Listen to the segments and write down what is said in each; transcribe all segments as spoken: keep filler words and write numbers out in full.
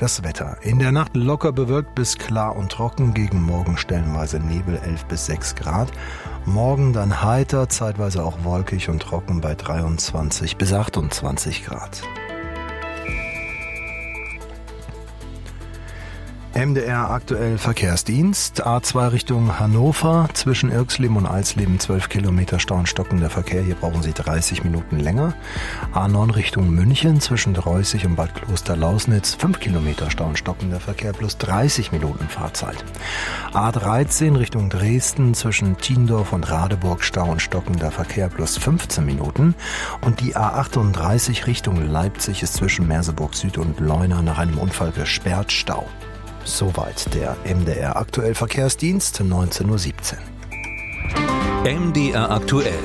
Das Wetter. In der Nacht locker bewölkt bis klar und trocken, gegen Morgen stellenweise Nebel, elf bis sechs Grad. Morgen dann heiter, zeitweise auch wolkig und trocken bei dreiundzwanzig bis achtundzwanzig Grad. M D R aktuell Verkehrsdienst. A zwei Richtung Hannover, zwischen Irxleben und Alsleben zwölf Kilometer Stau und stockender Verkehr. Hier brauchen Sie dreißig Minuten länger. A neun Richtung München, zwischen Dreußig und Bad Kloster-Lausnitz fünf Kilometer Stau und stockender Verkehr plus dreißig Minuten Fahrzeit. A dreizehn Richtung Dresden, zwischen Tiendorf und Radeburg Stau und stockender Verkehr plus fünfzehn Minuten. Und die A achtunddreißig Richtung Leipzig ist zwischen Merseburg Süd und Leuna nach einem Unfall gesperrt, Stau. Soweit der M D R aktuell Verkehrsdienst, neunzehn Uhr siebzehn. M D R aktuell.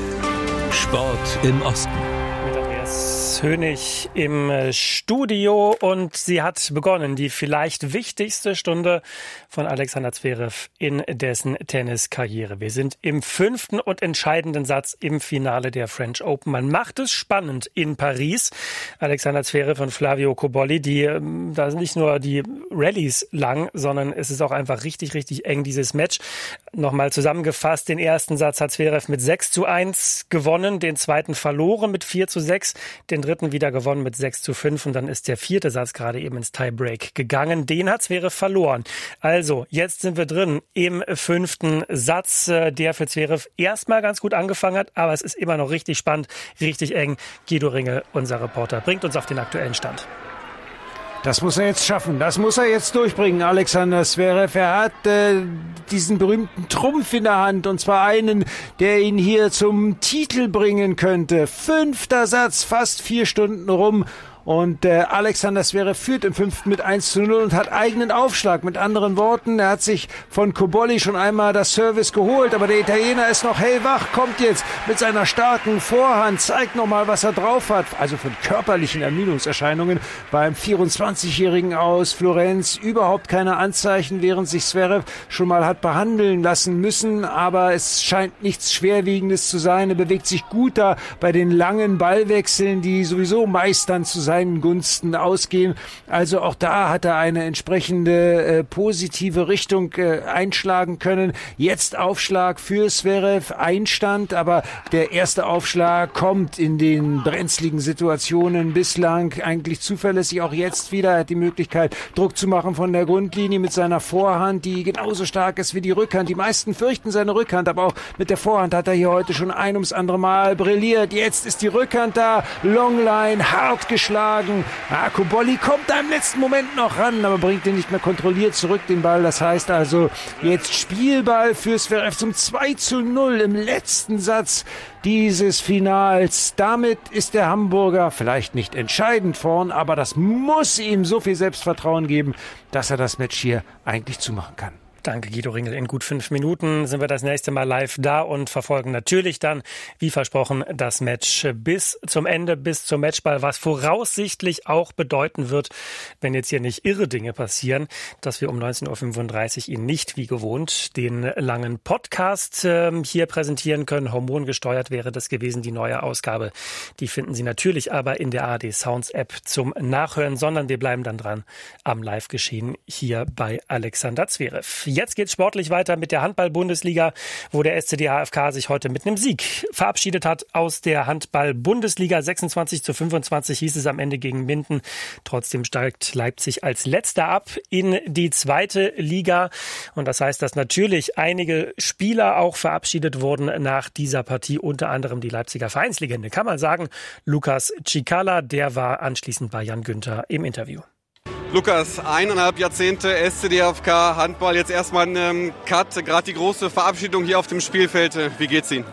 Sport im Osten. Mit Andreas Hönig im Studio und sie hat begonnen, die vielleicht wichtigste Stunde von Alexander Zverev in dessen Tenniskarriere. Wir sind im fünften und entscheidenden Satz im Finale der French Open. Man macht es spannend in Paris. Alexander Zverev und Flavio Cobolli, die, da sind nicht nur die Rallyes lang, sondern es ist auch einfach richtig, richtig eng, dieses Match. Nochmal zusammengefasst, den ersten Satz hat Zverev mit sechs zu eins gewonnen, den zweiten verloren mit vier zu sechs, den dritten wieder gewonnen mit sechs zu fünf und dann ist der vierte Satz gerade eben ins Tiebreak gegangen. Den hat Zverev verloren. Also, jetzt sind wir drin im fünften Satz, der für Zverev erstmal ganz gut angefangen hat, aber es ist immer noch richtig spannend, richtig eng. Guido Ringel, unser Reporter, bringt uns auf den aktuellen Stand. Das muss er jetzt schaffen, das muss er jetzt durchbringen, Alexander Zverev. Er hat äh, diesen berühmten Trumpf in der Hand, und zwar einen, der ihn hier zum Titel bringen könnte. Fünfter Satz, fast vier Stunden rum. Und äh, Alexander Zverev führt im fünften mit eins zu null und hat eigenen Aufschlag. Mit anderen Worten, er hat sich von Cobolli schon einmal das Service geholt, aber der Italiener ist noch hellwach, kommt jetzt mit seiner starken Vorhand, zeigt nochmal, was er drauf hat. Also von körperlichen Ermüdungserscheinungen beim vierundzwanzigjährigen aus Florenz überhaupt keine Anzeichen, während sich Zverev schon mal hat behandeln lassen müssen, aber es scheint nichts Schwerwiegendes zu sein. Er bewegt sich gut da bei den langen Ballwechseln, die sowieso meist dann zu sein Gunsten ausgehen. Also auch da hat er eine entsprechende äh, positive Richtung äh, einschlagen können. Jetzt Aufschlag für Zverev, Einstand, aber der erste Aufschlag kommt in den brenzligen Situationen bislang eigentlich zuverlässig. Auch jetzt wieder er hat die Möglichkeit, Druck zu machen von der Grundlinie mit seiner Vorhand, die genauso stark ist wie die Rückhand. Die meisten fürchten seine Rückhand, aber auch mit der Vorhand hat er hier heute schon ein ums andere Mal brilliert. Jetzt ist die Rückhand da, Longline, hart geschlagen. Ah, Cobolli kommt da im letzten Moment noch ran, aber bringt ihn nicht mehr kontrolliert zurück, den Ball. Das heißt also jetzt Spielball für Zverev zum zwei zu null im letzten Satz dieses Finals. Damit ist der Hamburger vielleicht nicht entscheidend vorn, aber das muss ihm so viel Selbstvertrauen geben, dass er das Match hier eigentlich zumachen kann. Danke, Guido Ringel. In gut fünf Minuten sind wir das nächste Mal live da und verfolgen natürlich dann, wie versprochen, das Match bis zum Ende, bis zum Matchball, was voraussichtlich auch bedeuten wird, wenn jetzt hier nicht irre Dinge passieren, dass wir um neunzehn Uhr fünfunddreißig Ihnen nicht wie gewohnt den langen Podcast äh, hier präsentieren können. Hormongesteuert wäre das gewesen, die neue Ausgabe. Die finden Sie natürlich aber in der A R D Sounds App zum Nachhören, sondern wir bleiben dann dran am Live-Geschehen hier bei Alexander Zverev. Jetzt geht's sportlich weiter mit der Handball-Bundesliga, wo der S C D H F K sich heute mit einem Sieg verabschiedet hat aus der Handball-Bundesliga. sechsundzwanzig zu fünfundzwanzig hieß es am Ende gegen Minden. Trotzdem steigt Leipzig als Letzter ab in die zweite Liga. Und das heißt, dass natürlich einige Spieler auch verabschiedet wurden nach dieser Partie. Unter anderem die Leipziger Vereinslegende, kann man sagen, Lukas Cicala. Der war anschließend bei Jan Günther im Interview. Lukas, eineinhalb Jahrzehnte S C D H F K Handball, jetzt erstmal ein ähm, Cut, gerade die große Verabschiedung hier auf dem Spielfeld. Wie geht's Ihnen?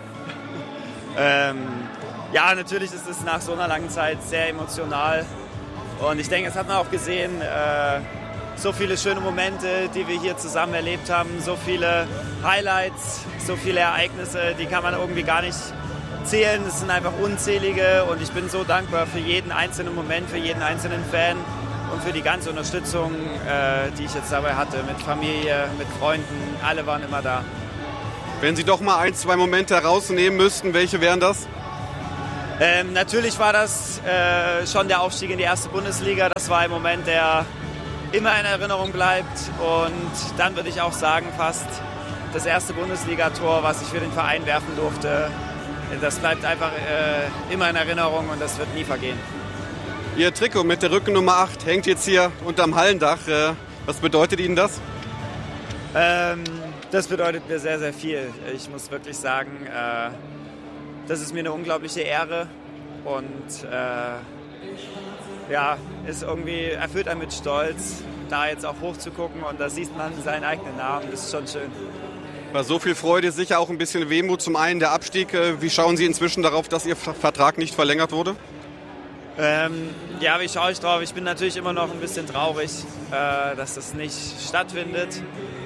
Ähm, ja, natürlich ist es nach so einer langen Zeit sehr emotional und ich denke, es hat man auch gesehen, äh, so viele schöne Momente, die wir hier zusammen erlebt haben, so viele Highlights, so viele Ereignisse, die kann man irgendwie gar nicht zählen, es sind einfach unzählige und ich bin so dankbar für jeden einzelnen Moment, für jeden einzelnen Fan. Und für die ganze Unterstützung, äh, die ich jetzt dabei hatte, mit Familie, mit Freunden, alle waren immer da. Wenn Sie doch mal ein, zwei Momente herausnehmen müssten, welche wären das? Ähm, natürlich war das äh, schon der Aufstieg in die erste Bundesliga. Das war ein Moment, der immer in Erinnerung bleibt. Und dann würde ich auch sagen, fast das erste Bundesligator, was ich für den Verein werfen durfte, das bleibt einfach äh, immer in Erinnerung und das wird nie vergehen. Ihr Trikot mit der Rückennummer acht hängt jetzt hier unterm Hallendach. Äh, was bedeutet Ihnen das? Ähm, das bedeutet mir sehr, sehr viel. Ich muss wirklich sagen, äh, das ist mir eine unglaubliche Ehre und äh, ja, ist irgendwie, erfüllt einen mit Stolz, da jetzt auch hochzugucken und da sieht man seinen eigenen Namen, das ist schon schön. Bei so viel Freude sicher auch ein bisschen Wehmut. Zum einen der Abstieg. Wie schauen Sie inzwischen darauf, dass Ihr Vertrag nicht verlängert wurde? Ähm, ja, wie schaue ich drauf? Ich bin natürlich immer noch ein bisschen traurig, äh, dass das nicht stattfindet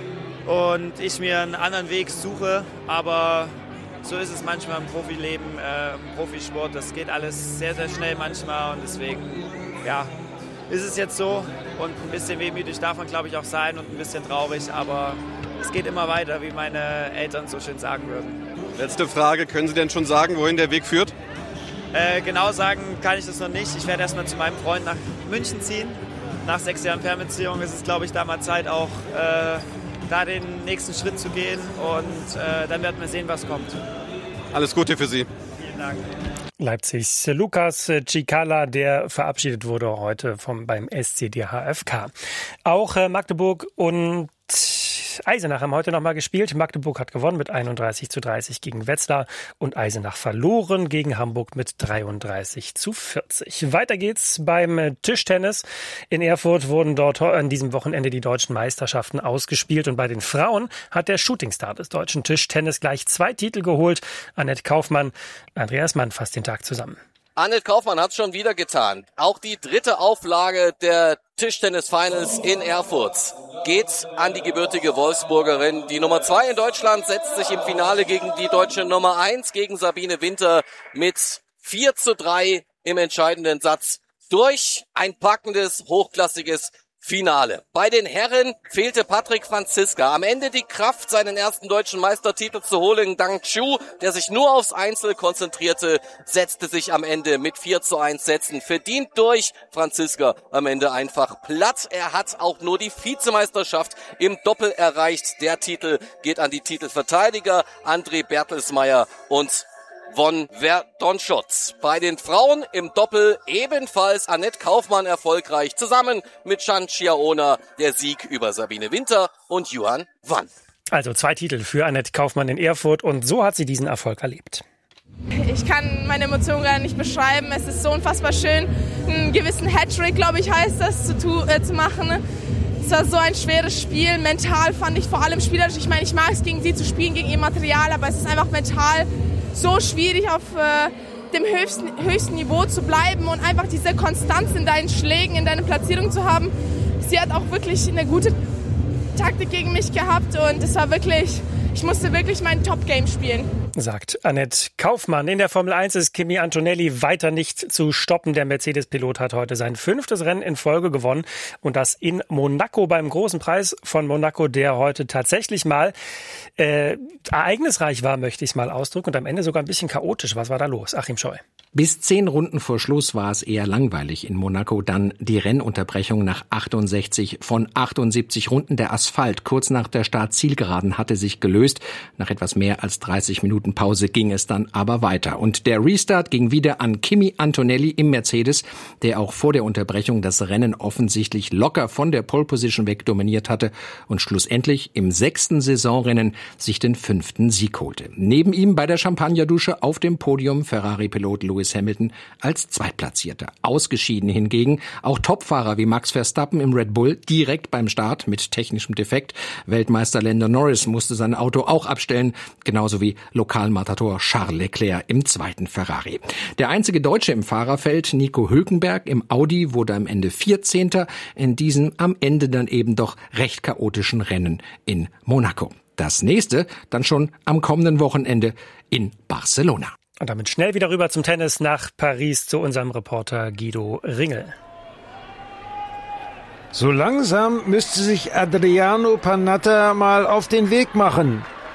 und ich mir einen anderen Weg suche, aber so ist es manchmal im Profileben, äh, im Profisport. Das geht alles sehr, sehr schnell manchmal und deswegen, ja, ist es jetzt so und ein bisschen wehmütig darf man, glaube ich, auch sein und ein bisschen traurig, aber es geht immer weiter, wie meine Eltern so schön sagen würden. Letzte Frage, können Sie denn schon sagen, wohin der Weg führt? Äh, genau sagen kann ich das noch nicht. Ich werde erstmal zu meinem Freund nach München ziehen. Nach sechs Jahren Fernbeziehung ist es, glaube ich, da mal Zeit auch, äh, da den nächsten Schritt zu gehen und äh, dann werden wir sehen, was kommt. Alles Gute für Sie. Vielen Dank. Leipzigs Lukas Cicala, der verabschiedet wurde heute vom, beim S C D H F K. Auch äh, Magdeburg und Eisenach haben heute nochmal gespielt. Magdeburg hat gewonnen mit einunddreißig zu dreißig gegen Wetzlar und Eisenach verloren gegen Hamburg mit dreiunddreißig zu vierzig. Weiter geht's beim Tischtennis. In Erfurt wurden dort an diesem Wochenende die deutschen Meisterschaften ausgespielt und bei den Frauen hat der Shootingstar des deutschen Tischtennis gleich zwei Titel geholt. Annette Kaufmann, Andreas Mann fasst den Tag zusammen. Annette Kaufmann hat es schon wieder getan. Auch die dritte Auflage der Tischtennis-Finals in Erfurt geht an die gebürtige Wolfsburgerin. Die Nummer zwei in Deutschland setzt sich im Finale gegen die deutsche Nummer eins, gegen Sabine Winter, mit vier zu drei im entscheidenden Satz durch. Ein packendes, hochklassiges Finale. Bei den Herren fehlte Patrick Franziska am Ende die Kraft, seinen ersten deutschen Meistertitel zu holen. Dang Chu, der sich nur aufs Einzel konzentrierte, setzte sich am Ende mit vier zu eins Sätzen verdient durch. Franziska am Ende einfach platt. Er hat auch nur die Vizemeisterschaft im Doppel erreicht. Der Titel geht an die Titelverteidiger André Bertelsmeier und von Verdonschotz. Bei den Frauen im Doppel ebenfalls Annette Kaufmann erfolgreich, zusammen mit Chan Chiaona der Sieg über Sabine Winter und Yuan Wan. Also zwei Titel für Annette Kaufmann in Erfurt und so hat sie diesen Erfolg erlebt. Ich kann meine Emotionen gar nicht beschreiben. Es ist so unfassbar schön, einen gewissen Hattrick, glaube ich, heißt das, zu, tu, äh, zu machen. Es war so ein schweres Spiel. Mental fand ich vor allem spielerisch. Ich meine, ich mag es, gegen sie zu spielen, gegen ihr Material, aber es ist einfach mental so schwierig, auf äh, dem höchsten, höchsten Niveau zu bleiben und einfach diese Konstanz in deinen Schlägen, in deiner Platzierung zu haben. Sie hat auch wirklich eine gute Taktik gegen mich gehabt und es war wirklich, ich musste wirklich mein Top-Game spielen. Sagt Annette Kaufmann. In der Formel eins ist Kimi Antonelli weiter nicht zu stoppen. Der Mercedes-Pilot hat heute sein fünftes Rennen in Folge gewonnen und das in Monaco beim großen Preis von Monaco, der heute tatsächlich mal äh, ereignisreich war, möchte ich es mal ausdrücken und am Ende sogar ein bisschen chaotisch. Was war da los? Achim Scheu. Bis zehn Runden vor Schluss war es eher langweilig in Monaco. Dann die Rennunterbrechung nach achtundsechzig von achtundsiebzig Runden. Der Asphalt kurz nach der Start-Zielgeraden hatte sich gelöst. Nach etwas mehr als dreißig Minuten Pause ging es dann aber weiter. Und der Restart ging wieder an Kimi Antonelli im Mercedes, der auch vor der Unterbrechung das Rennen offensichtlich locker von der Pole Position weg dominiert hatte und schlussendlich im sechsten Saisonrennen sich den fünften Sieg holte. Neben ihm bei der Champagnerdusche auf dem Podium Ferrari-Pilot Lewis Hamilton als Zweitplatzierter. Ausgeschieden hingegen auch Topfahrer wie Max Verstappen im Red Bull direkt beim Start mit technischem Defekt. Weltmeister Lando Norris musste sein Auto auch abstellen, genauso wie Lokalmatador Charles Leclerc im zweiten Ferrari. Der einzige Deutsche im Fahrerfeld, Nico Hülkenberg im Audi, wurde am Ende vierzehnter in diesem am Ende dann eben doch recht chaotischen Rennen in Monaco. Das nächste dann schon am kommenden Wochenende in Barcelona. Und damit schnell wieder rüber zum Tennis nach Paris zu unserem Reporter Guido Ringel. So langsam müsste sich Adriano Panatta mal auf den Weg machen.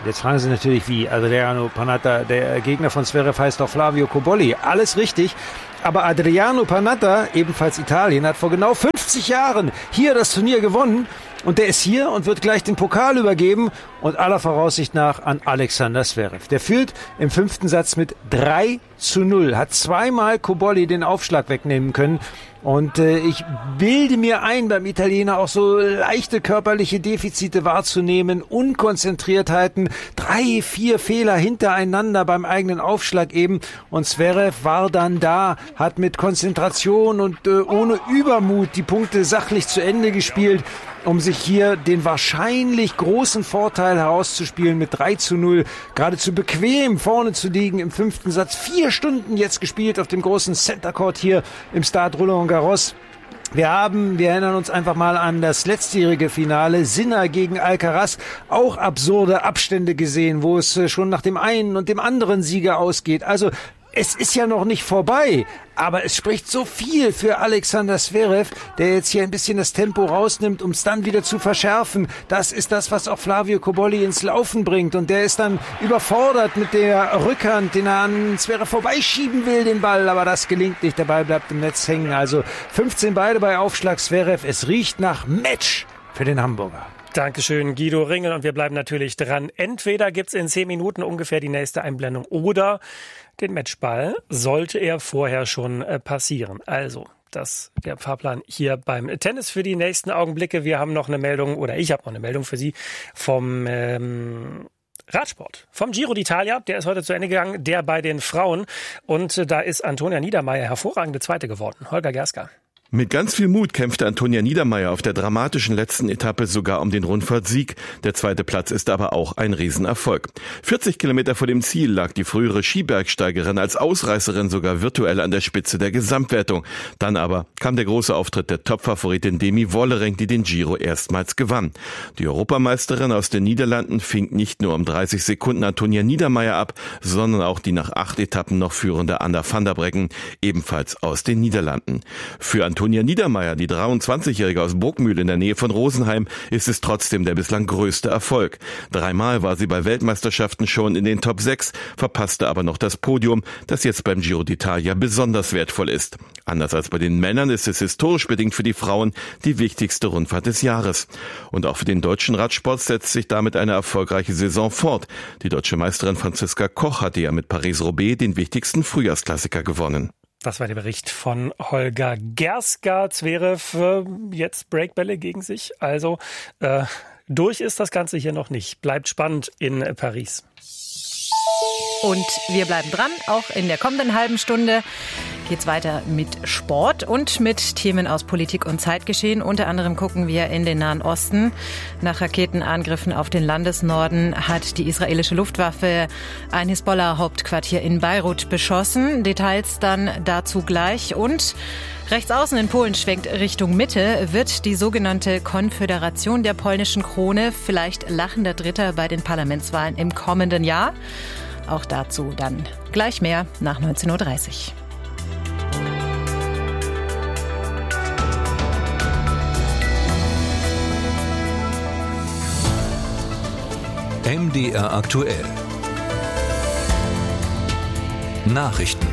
Jetzt fragen Sie natürlich, wie? Adriano Panatta, der Gegner von Zverev heißt doch Flavio Cobolli. Alles richtig. Aber Adriano Panatta, ebenfalls Italien, hat vor genau fünfzig Jahren hier das Turnier gewonnen. Und der ist hier und wird gleich den Pokal übergeben und aller Voraussicht nach an Alexander Zverev. Der führt im fünften Satz mit drei zu null, hat zweimal Cobolli den Aufschlag wegnehmen können. Und äh, ich bilde mir ein, beim Italiener auch so leichte körperliche Defizite wahrzunehmen, Unkonzentriertheiten, drei, vier Fehler hintereinander beim eigenen Aufschlag eben. Und Zverev war dann da, hat mit Konzentration und äh, ohne Übermut die Punkte sachlich zu Ende gespielt, um sich hier den wahrscheinlich großen Vorteil herauszuspielen mit drei zu null. Geradezu bequem vorne zu liegen im fünften Satz. Vier Stunden jetzt gespielt auf dem großen Center Court hier im Stade Roland Garros. Wir haben, wir erinnern uns einfach mal an das letztjährige Finale, Sinner gegen Alcaraz, auch absurde Abstände gesehen, wo es schon nach dem einen und dem anderen Sieger ausgeht. Also es ist ja noch nicht vorbei, aber es spricht so viel für Alexander Zverev, der jetzt hier ein bisschen das Tempo rausnimmt, um es dann wieder zu verschärfen. Das ist das, was auch Flavio Cobolli ins Laufen bringt. Und der ist dann überfordert mit der Rückhand, den er an Zverev vorbeischieben will, den Ball. Aber das gelingt nicht, der Ball bleibt im Netz hängen. Also fünfzehn beide bei Aufschlag Zverev. Es riecht nach Match für den Hamburger. Dankeschön, Guido Ringel. Und wir bleiben natürlich dran. Entweder gibt's in zehn Minuten ungefähr die nächste Einblendung oder den Matchball, sollte er vorher schon äh, passieren. Also, das der Fahrplan hier beim Tennis für die nächsten Augenblicke. Wir haben noch eine Meldung, oder ich habe noch eine Meldung für Sie vom ähm, Radsport. Vom Giro d'Italia, der ist heute zu Ende gegangen, der bei den Frauen. Und äh, da ist Antonia Niedermaier hervorragende Zweite geworden. Holger Gerska. Mit ganz viel Mut kämpfte Antonia Niedermaier auf der dramatischen letzten Etappe sogar um den Rundfahrtsieg. Der zweite Platz ist aber auch ein Riesenerfolg. vierzig Kilometer vor dem Ziel lag die frühere Skibergsteigerin als Ausreißerin sogar virtuell an der Spitze der Gesamtwertung. Dann aber kam der große Auftritt der Topfavoritin Demi Vollering, die den Giro erstmals gewann. Die Europameisterin aus den Niederlanden fing nicht nur um dreißig Sekunden Antonia Niedermaier ab, sondern auch die nach acht Etappen noch führende Anna van der Breggen, ebenfalls aus den Niederlanden. Für Antonia Niedermaier, die dreiundzwanzigjährige aus Burgmühl in der Nähe von Rosenheim, ist es trotzdem der bislang größte Erfolg. Dreimal war sie bei Weltmeisterschaften schon in den Top sechs, verpasste aber noch das Podium, das jetzt beim Giro d'Italia besonders wertvoll ist. Anders als bei den Männern ist es historisch bedingt für die Frauen die wichtigste Rundfahrt des Jahres. Und auch für den deutschen Radsport setzt sich damit eine erfolgreiche Saison fort. Die deutsche Meisterin Franziska Koch hatte ja mit Paris-Roubaix den wichtigsten Frühjahrsklassiker gewonnen. Das war der Bericht von Holger Gerska. Zverev jetzt Breakbälle gegen sich. Also äh, durch ist das Ganze hier noch nicht. Bleibt spannend in Paris. Und wir bleiben dran. Auch in der kommenden halben Stunde geht's weiter mit Sport und mit Themen aus Politik und Zeitgeschehen. Unter anderem gucken wir in den Nahen Osten. Nach Raketenangriffen auf den Landesnorden hat die israelische Luftwaffe ein Hisbollah-Hauptquartier in Beirut beschossen. Details dann dazu gleich. Und rechts außen in Polen schwenkt Richtung Mitte. Wird die sogenannte Konföderation der polnischen Krone vielleicht lachender Dritter bei den Parlamentswahlen im kommenden Jahr? Auch dazu dann gleich mehr nach neunzehn Uhr dreißig. M D R aktuell. Nachrichten.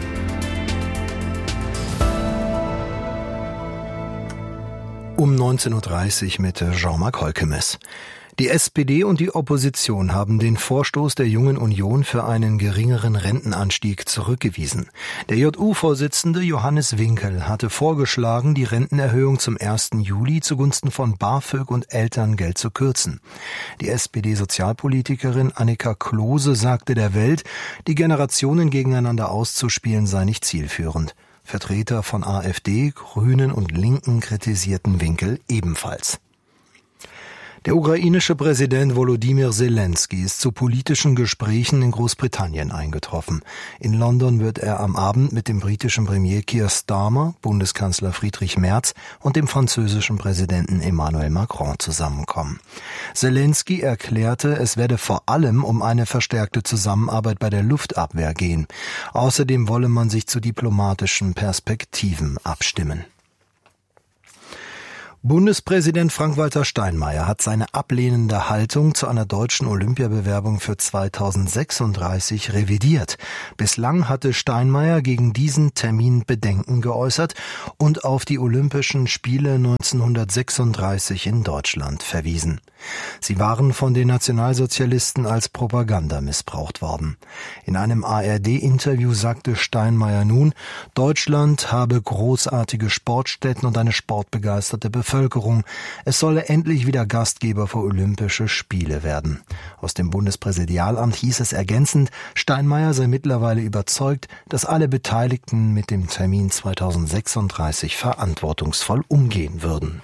Um neunzehn Uhr dreißig mit Jean-Marc Holkemes. Die S P D und die Opposition haben den Vorstoß der Jungen Union für einen geringeren Rentenanstieg zurückgewiesen. Der J U-Vorsitzende Johannes Winkel hatte vorgeschlagen, die Rentenerhöhung zum ersten Juli zugunsten von BAföG und Elterngeld zu kürzen. Die S P D-Sozialpolitikerin Annika Klose sagte der Welt, die Generationen gegeneinander auszuspielen sei nicht zielführend. Vertreter von AfD, Grünen und Linken kritisierten Winkel ebenfalls. Der ukrainische Präsident Volodymyr Zelensky ist zu politischen Gesprächen in Großbritannien eingetroffen. In London wird er am Abend mit dem britischen Premier Keir Starmer, Bundeskanzler Friedrich Merz und dem französischen Präsidenten Emmanuel Macron zusammenkommen. Zelensky erklärte, es werde vor allem um eine verstärkte Zusammenarbeit bei der Luftabwehr gehen. Außerdem wolle man sich zu diplomatischen Perspektiven abstimmen. Bundespräsident Frank-Walter Steinmeier hat seine ablehnende Haltung zu einer deutschen Olympiabewerbung für zweitausendsechsunddreißig revidiert. Bislang hatte Steinmeier gegen diesen Termin Bedenken geäußert und auf die Olympischen Spiele neunzehnhundertsechsunddreißig in Deutschland verwiesen. Sie waren von den Nationalsozialisten als Propaganda missbraucht worden. In einem A R D-Interview sagte Steinmeier nun, Deutschland habe großartige Sportstätten und eine sportbegeisterte Bevölkerung. Es solle endlich wieder Gastgeber für Olympische Spiele werden. Aus dem Bundespräsidialamt hieß es ergänzend, Steinmeier sei mittlerweile überzeugt, dass alle Beteiligten mit dem Termin zweitausendsechsunddreißig verantwortungsvoll umgehen würden.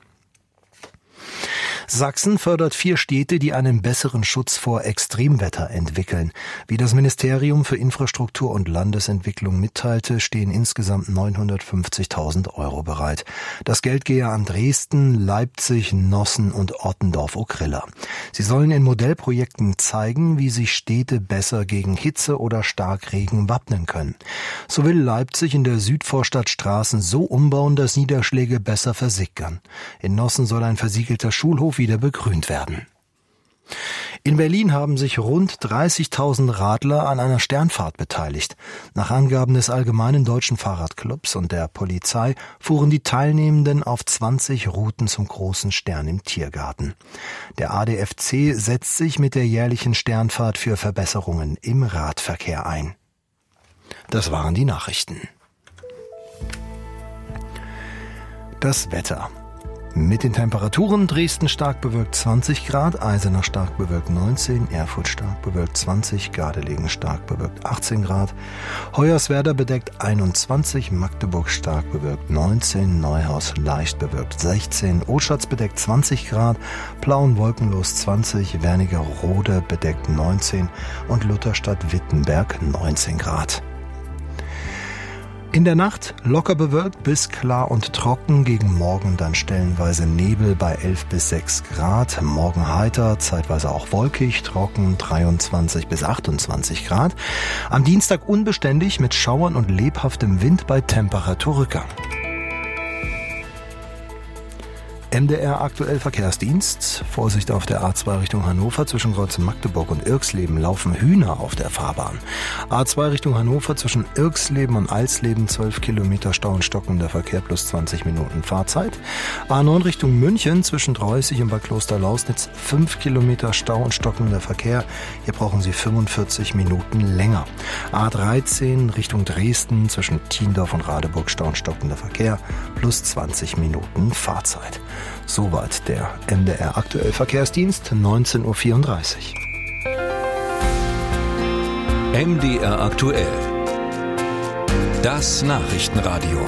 Sachsen fördert vier Städte, die einen besseren Schutz vor Extremwetter entwickeln. Wie das Ministerium für Infrastruktur und Landesentwicklung mitteilte, stehen insgesamt neunhundertfünfzigtausend Euro bereit. Das Geld gehe an Dresden, Leipzig, Nossen und Ottendorf-Okrilla. Sie sollen in Modellprojekten zeigen, wie sich Städte besser gegen Hitze oder Starkregen wappnen können. So will Leipzig in der Südvorstadt Straßen so umbauen, dass Niederschläge besser versickern. In Nossen soll ein versiegelter Schulhof wieder begrünt werden. In Berlin haben sich rund dreißigtausend Radler an einer Sternfahrt beteiligt. Nach Angaben des Allgemeinen Deutschen Fahrradclubs und der Polizei fuhren die Teilnehmenden auf zwanzig Routen zum großen Stern im Tiergarten. Der A D F C setzt sich mit der jährlichen Sternfahrt für Verbesserungen im Radverkehr ein. Das waren die Nachrichten. Das Wetter. Mit den Temperaturen: Dresden stark bewölkt zwanzig Grad, Eisenach stark bewölkt neunzehn, Erfurt stark bewölkt zwanzig, Gardelegen stark bewölkt achtzehn Grad, Hoyerswerda bedeckt einundzwanzig, Magdeburg stark bewölkt neunzehn, Neuhaus leicht bewölkt sechzehn, Oschatz bedeckt zwanzig Grad, Plauen wolkenlos zwanzig, Wernigerode bedeckt neunzehn und Lutherstadt-Wittenberg neunzehn Grad. In der Nacht locker bewölkt bis klar und trocken, gegen Morgen dann stellenweise Nebel bei elf bis sechs Grad, morgen heiter, zeitweise auch wolkig, trocken dreiundzwanzig bis achtundzwanzig Grad, am Dienstag unbeständig mit Schauern und lebhaftem Wind bei Temperaturrückgang. M D R aktuell Verkehrsdienst. Vorsicht auf der A zwei Richtung Hannover. Zwischen Kreuz Magdeburg und Irxleben laufen Hühner auf der Fahrbahn. A zwei Richtung Hannover zwischen Irxleben und Alsleben zwölf Kilometer Stau und stockender Verkehr plus zwanzig Minuten Fahrzeit. A neun Richtung München zwischen Dreußig und Bad Klosterlausnitz fünf Kilometer Stau und stockender Verkehr. Hier brauchen Sie fünfundvierzig Minuten länger. A dreizehn Richtung Dresden zwischen Tiendorf und Radeburg Stau und stockender Verkehr plus zwanzig Minuten Fahrzeit. Soweit der M D R aktuell Verkehrsdienst, neunzehn Uhr vierunddreißig. M D R aktuell. Das Nachrichtenradio.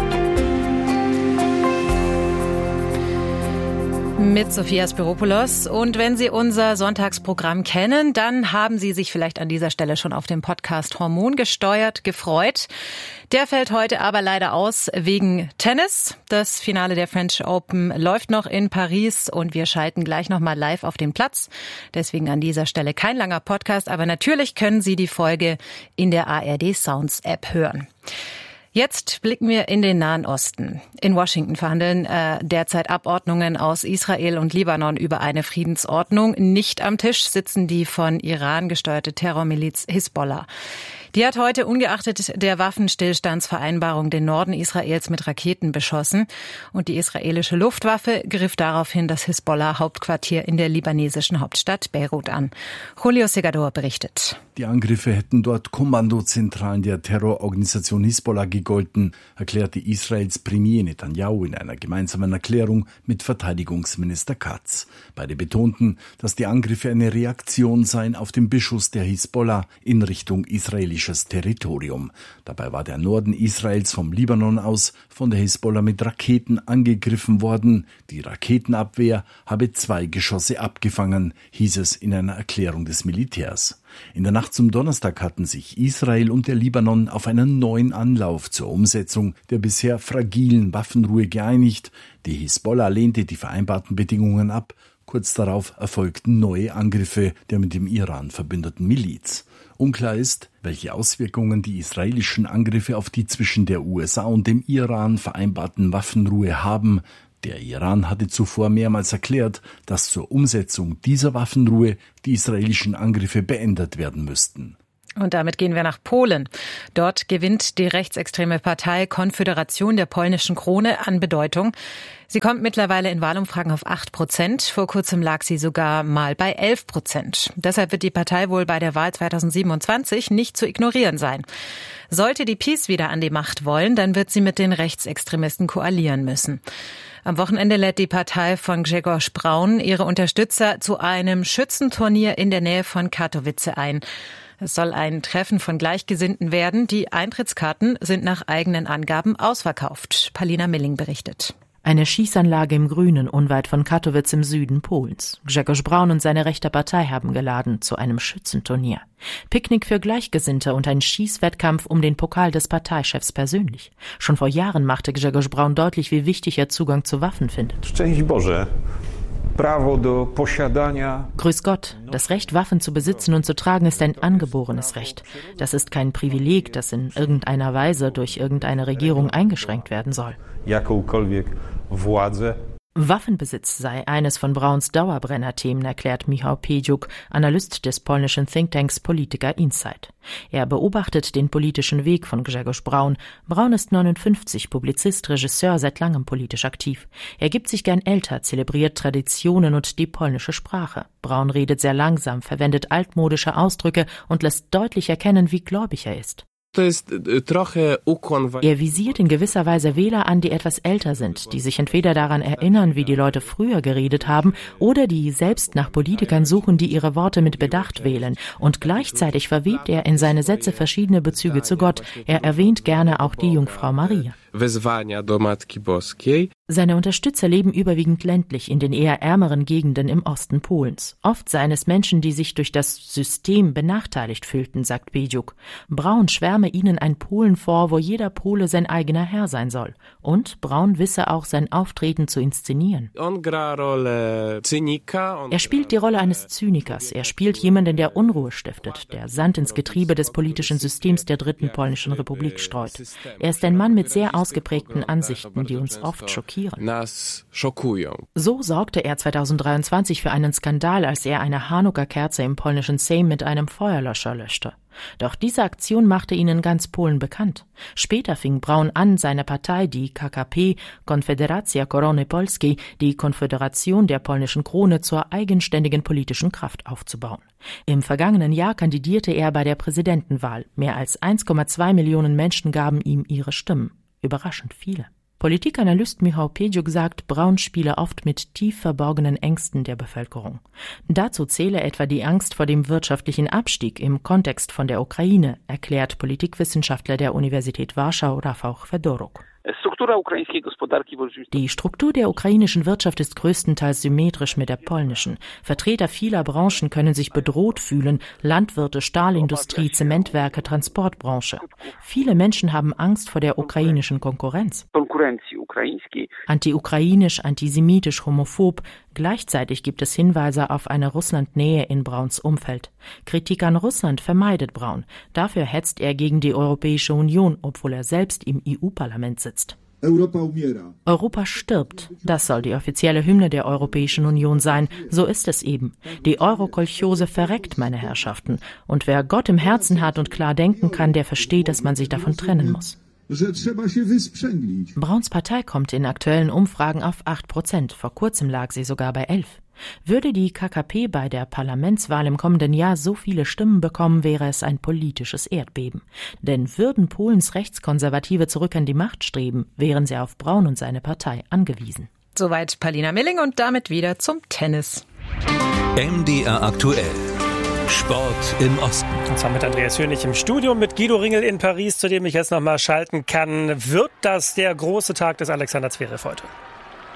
Mit Sophia Spiropoulos. Und wenn Sie unser Sonntagsprogramm kennen, dann haben Sie sich vielleicht an dieser Stelle schon auf den Podcast Hormongesteuert gefreut. Der fällt heute aber leider aus wegen Tennis. Das Finale der French Open läuft noch in Paris und wir schalten gleich nochmal live auf den Platz. Deswegen an dieser Stelle kein langer Podcast, aber natürlich können Sie die Folge in der A R D Sounds App hören. Jetzt blicken wir in den Nahen Osten. In Washington verhandeln äh, derzeit Abordnungen aus Israel und Libanon über eine Friedensordnung. Nicht am Tisch sitzen die von Iran gesteuerte Terrormiliz Hisbollah. Die hat heute ungeachtet der Waffenstillstandsvereinbarung den Norden Israels mit Raketen beschossen. Und die israelische Luftwaffe griff daraufhin das Hisbollah-Hauptquartier in der libanesischen Hauptstadt Beirut an. Julio Segador berichtet. Die Angriffe hätten dort Kommandozentralen der Terrororganisation Hisbollah gegolten, erklärte Israels Premier Netanyahu in einer gemeinsamen Erklärung mit Verteidigungsminister Katz. Beide betonten, dass die Angriffe eine Reaktion seien auf den Beschuss der Hisbollah in Richtung israelisches Territorium. Dabei war der Norden Israels vom Libanon aus von der Hisbollah mit Raketen angegriffen worden. Die Raketenabwehr habe zwei Geschosse abgefangen, hieß es in einer Erklärung des Militärs. In der Nacht zum Donnerstag hatten sich Israel und der Libanon auf einen neuen Anlauf zur Umsetzung der bisher fragilen Waffenruhe geeinigt. Die Hisbollah lehnte die vereinbarten Bedingungen ab. Kurz darauf erfolgten neue Angriffe der mit dem Iran verbündeten Miliz. Unklar ist, welche Auswirkungen die israelischen Angriffe auf die zwischen der U S A und dem Iran vereinbarten Waffenruhe haben. Der Iran hatte zuvor mehrmals erklärt, dass zur Umsetzung dieser Waffenruhe die israelischen Angriffe beendet werden müssten. Und damit gehen wir nach Polen. Dort gewinnt die rechtsextreme Partei Konföderation der polnischen Krone an Bedeutung. Sie kommt mittlerweile in Wahlumfragen auf acht Prozent. Vor kurzem lag sie sogar mal bei elf Prozent. Deshalb wird die Partei wohl bei der Wahl zweitausendsiebenundzwanzig nicht zu ignorieren sein. Sollte die PiS wieder an die Macht wollen, dann wird sie mit den Rechtsextremisten koalieren müssen. Am Wochenende lädt die Partei von Grzegorz Braun ihre Unterstützer zu einem Schützenturnier in der Nähe von Katowice ein. Es soll ein Treffen von Gleichgesinnten werden. Die Eintrittskarten sind nach eigenen Angaben ausverkauft. Palina Milling berichtet. Eine Schießanlage im Grünen, unweit von Katowice im Süden Polens. Grzegorz Braun und seine rechte Partei haben geladen zu einem Schützenturnier. Picknick für Gleichgesinnte und ein Schießwettkampf um den Pokal des Parteichefs persönlich. Schon vor Jahren machte Grzegorz Braun deutlich, wie wichtig er Zugang zu Waffen findet. Szczęść Boże. Prawo do posiadania. Grüß Gott. Das Recht, Waffen zu besitzen und zu tragen, ist ein angeborenes Recht. Das ist kein Privileg, das in irgendeiner Weise durch irgendeine Regierung eingeschränkt werden soll. Jakąkolwiek władzę. Waffenbesitz sei eines von Brauns Dauerbrenner-Themen, erklärt Michał Piedziuk, Analyst des polnischen Thinktanks Politica Insight. Er beobachtet den politischen Weg von Grzegorz Braun. Braun ist neunundfünfzig, Publizist, Regisseur, seit langem politisch aktiv. Er gibt sich gern älter, zelebriert Traditionen und die polnische Sprache. Braun redet sehr langsam, verwendet altmodische Ausdrücke und lässt deutlich erkennen, wie gläubig er ist. Er visiert in gewisser Weise Wähler an, die etwas älter sind, die sich entweder daran erinnern, wie die Leute früher geredet haben, oder die selbst nach Politikern suchen, die ihre Worte mit Bedacht wählen. Und gleichzeitig verwebt er in seine Sätze verschiedene Bezüge zu Gott. Er erwähnt gerne auch die Jungfrau Maria. Seine Unterstützer leben überwiegend ländlich in den eher ärmeren Gegenden im Osten Polens. Oft seien es Menschen, die sich durch das System benachteiligt fühlten, sagt Piedziuk. Braun schwärme ihnen ein Polen vor, wo jeder Pole sein eigener Herr sein soll. Und Braun wisse auch, sein Auftreten zu inszenieren. Er spielt die Rolle eines Zynikers. Er spielt jemanden, der Unruhe stiftet, der Sand ins Getriebe des politischen Systems der Dritten Polnischen Republik streut. Er ist ein Mann mit sehr ausgeprägten Ansichten, die uns oft schockieren. So sorgte er zweitausenddreiundzwanzig für einen Skandal, als er eine Chanukka-Kerze im polnischen Sejm mit einem Feuerlöscher löschte. Doch diese Aktion machte ihn in ganz Polen bekannt. Später fing Braun an, seine Partei, die K K P, Konfederacja Korony Polskiej, die Konföderation der polnischen Krone, zur eigenständigen politischen Kraft aufzubauen. Im vergangenen Jahr kandidierte er bei der Präsidentenwahl. Mehr als eins Komma zwei Millionen Menschen gaben ihm ihre Stimmen. Überraschend viele. Politikanalyst Michał Piedziuk sagt, Braun spiele oft mit tief verborgenen Ängsten der Bevölkerung. Dazu zähle etwa die Angst vor dem wirtschaftlichen Abstieg im Kontext von der Ukraine, erklärt Politikwissenschaftler der Universität Warschau Rafał Fedoruk. Die Struktur der ukrainischen Wirtschaft ist größtenteils symmetrisch mit der polnischen. Vertreter vieler Branchen können sich bedroht fühlen: Landwirte, Stahlindustrie, Zementwerke, Transportbranche. Viele Menschen haben Angst vor der ukrainischen Konkurrenz. Anti-ukrainisch, antisemitisch, homophob. Gleichzeitig gibt es Hinweise auf eine Russlandnähe in Brauns Umfeld. Kritik an Russland vermeidet Braun. Dafür hetzt er gegen die Europäische Union, obwohl er selbst im E U-Parlament sitzt. Europa stirbt. Das soll die offizielle Hymne der Europäischen Union sein. So ist es eben. Die Eurokolchose verreckt, meine Herrschaften. Und wer Gott im Herzen hat und klar denken kann, der versteht, dass man sich davon trennen muss. Brauns Partei kommt in aktuellen Umfragen auf acht Prozent. Vor kurzem lag sie sogar bei elf. Würde die K K P bei der Parlamentswahl im kommenden Jahr so viele Stimmen bekommen, wäre es ein politisches Erdbeben. Denn würden Polens Rechtskonservative zurück an die Macht streben, wären sie auf Braun und seine Partei angewiesen. Soweit Palina Milling und damit wieder zum Tennis. M D R aktuell. Sport im Osten. Und zwar mit Andreas Hönig im Studio, mit Guido Ringel in Paris, zu dem ich jetzt nochmal schalten kann. Wird das der große Tag des Alexander Zverev heute?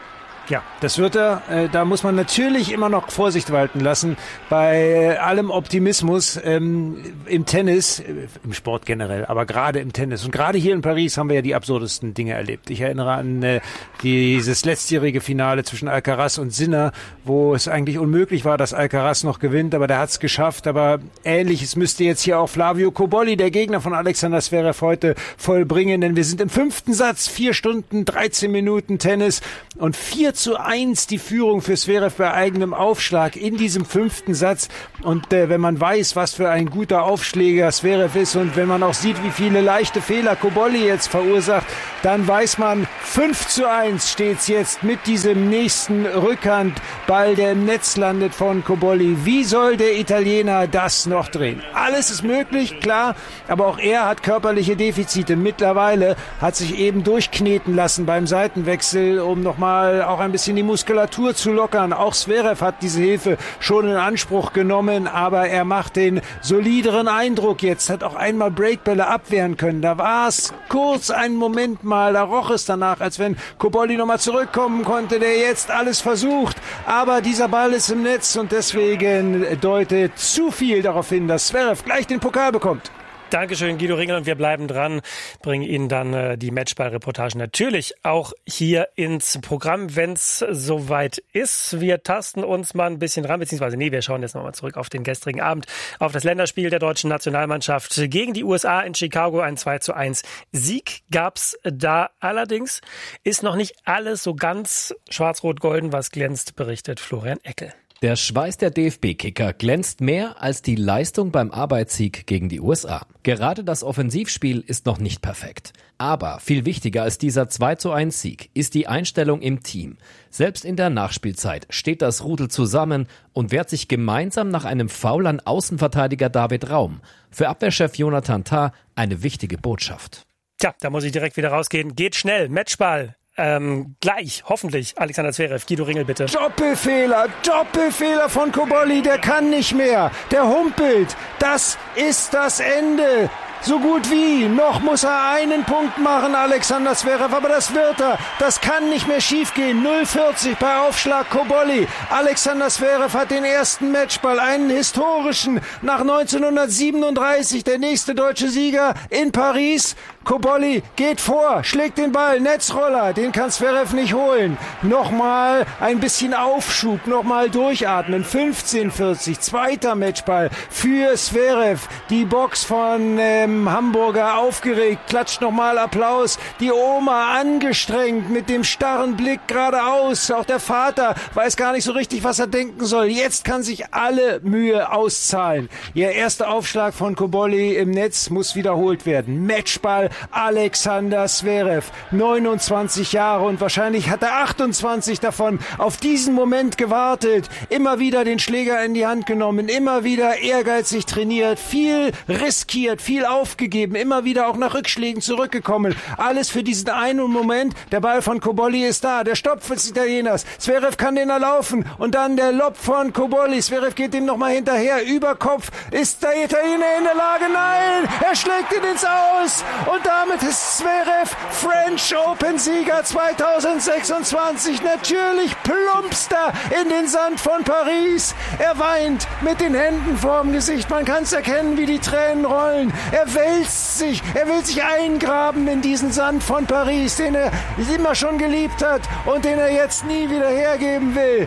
Ja, das wird er. Äh, da muss man natürlich immer noch Vorsicht walten lassen. Bei allem Optimismus ähm, im Tennis, äh, im Sport generell, aber gerade im Tennis. Und gerade hier in Paris haben wir ja die absurdesten Dinge erlebt. Ich erinnere an äh, dieses letztjährige Finale zwischen Alcaraz und Sinner, wo es eigentlich unmöglich war, dass Alcaraz noch gewinnt, aber der hat es geschafft. Aber Ähnliches müsste jetzt hier auch Flavio Cobolli, der Gegner von Alexander Zverev, heute vollbringen. Denn wir sind im fünften Satz, vier Stunden, dreizehn Minuten Tennis und vier zu eins die Führung für Zverev bei eigenem Aufschlag in diesem fünften Satz. Und äh, wenn man weiß, was für ein guter Aufschläger Zverev ist und wenn man auch sieht, wie viele leichte Fehler Cobolli jetzt verursacht, dann weiß man, fünf zu eins steht's jetzt mit diesem nächsten Rückhandball, der im Netz landet von Cobolli. Wie soll der Italiener das noch drehen? Alles ist möglich, klar, aber auch er hat körperliche Defizite. Mittlerweile hat sich eben durchkneten lassen beim Seitenwechsel, um nochmal auch ein bisschen die Muskulatur zu lockern. Auch Zverev hat diese Hilfe schon in Anspruch genommen, aber er macht den solideren Eindruck jetzt, hat auch einmal Breakbälle abwehren können. Da war es kurz einen Moment mal, da roch es danach, als wenn Cobolli nochmal zurückkommen konnte, der jetzt alles versucht. Aber dieser Ball ist im Netz und deswegen deutet zu viel darauf hin, dass Zverev gleich den Pokal bekommt. Dankeschön, Guido Ringel, und wir bleiben dran, bringen Ihnen dann äh, die Matchball-Reportage natürlich auch hier ins Programm, wenn es soweit ist. Wir tasten uns mal ein bisschen ran, beziehungsweise nee, wir schauen jetzt nochmal zurück auf den gestrigen Abend, auf das Länderspiel der deutschen Nationalmannschaft gegen die U S A in Chicago. Ein zwei zu eins Sieg gab's da. Allerdings ist noch nicht alles so ganz schwarz-rot-golden, was glänzt, berichtet Florian Eckel. Der Schweiß der D F B-Kicker glänzt mehr als die Leistung beim Arbeitssieg gegen die U S A. Gerade das Offensivspiel ist noch nicht perfekt. Aber viel wichtiger als dieser zwei zu eins Sieg ist die Einstellung im Team. Selbst in der Nachspielzeit steht das Rudel zusammen und wehrt sich gemeinsam nach einem Foul an Außenverteidiger David Raum. Für Abwehrchef Jonathan Tah eine wichtige Botschaft. Tja, da muss ich direkt wieder rausgehen. Geht schnell, Matchball. Ähm, gleich, hoffentlich, Alexander Zverev. Guido Ringel, bitte. Doppelfehler, Doppelfehler von Cobolli, der kann nicht mehr, der humpelt, das ist das Ende. So gut wie. Noch muss er einen Punkt machen, Alexander Zverev, aber das wird er. Das kann nicht mehr schiefgehen. null vierzig bei Aufschlag Cobolli. Alexander Zverev hat den ersten Matchball, einen historischen, nach neunzehnhundertsiebenunddreißig, der nächste deutsche Sieger in Paris. Cobolli geht vor, schlägt den Ball, Netzroller, den kann Zverev nicht holen. Nochmal ein bisschen Aufschub, nochmal durchatmen. fünfzehn vierzig, zweiter Matchball für Zverev. Die Box von ähm, Hamburger aufgeregt, klatscht nochmal Applaus. Die Oma angestrengt mit dem starren Blick geradeaus. Auch der Vater weiß gar nicht so richtig, was er denken soll. Jetzt kann sich alle Mühe auszahlen. Ihr erster Aufschlag von Cobolli im Netz muss wiederholt werden. Matchball Alexander Zverev, neunundzwanzig Jahre und wahrscheinlich hat er achtundzwanzig davon auf diesen Moment gewartet. Immer wieder den Schläger in die Hand genommen, immer wieder ehrgeizig trainiert, viel riskiert, viel aufgegeben, immer wieder auch nach Rückschlägen zurückgekommen. Alles für diesen einen Moment. Der Ball von Cobolli ist da, der Stopp des Italieners. Zverev kann den erlaufen und dann der Lob von Cobolli. Zverev geht ihm nochmal hinterher, über Kopf. Ist der Italiener in der Lage? Nein! Er schlägt ihn ins Aus und damit ist Zverev French Open Sieger zweitausendsechsundzwanzig. Natürlich plumpst er in den Sand von Paris. Er weint mit den Händen vorm Gesicht. Man kann es erkennen, wie die Tränen rollen. Er wälzt sich. Er will sich eingraben in diesen Sand von Paris, den er immer schon geliebt hat und den er jetzt nie wieder hergeben will.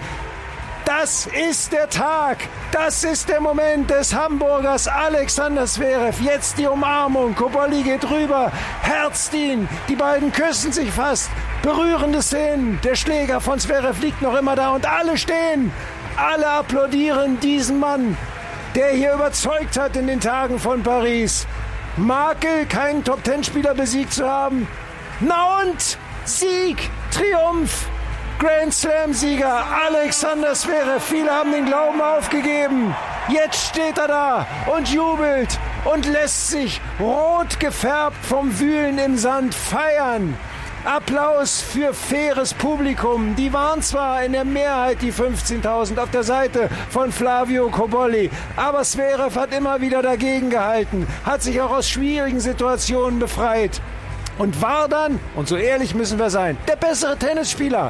Das ist der Tag, das ist der Moment des Hamburgers Alexander Zverev. Jetzt die Umarmung, Cobolli geht rüber, herzt ihn, die beiden küssen sich fast. Berührende Szenen, der Schläger von Zverev liegt noch immer da und alle stehen. Alle applaudieren diesen Mann, der hier überzeugt hat in den Tagen von Paris. Makel, keinen Top-Ten-Spieler besiegt zu haben. Na und? Sieg, Triumph. Grand Slam-Sieger Alexander Zverev. Viele haben den Glauben aufgegeben. Jetzt steht er da und jubelt und lässt sich rot gefärbt vom Wühlen im Sand feiern. Applaus für faires Publikum. Die waren zwar in der Mehrheit die fünfzehntausend auf der Seite von Flavio Cobolli, aber Zverev hat immer wieder dagegen gehalten, hat sich auch aus schwierigen Situationen befreit und war dann, und so ehrlich müssen wir sein, der bessere Tennisspieler.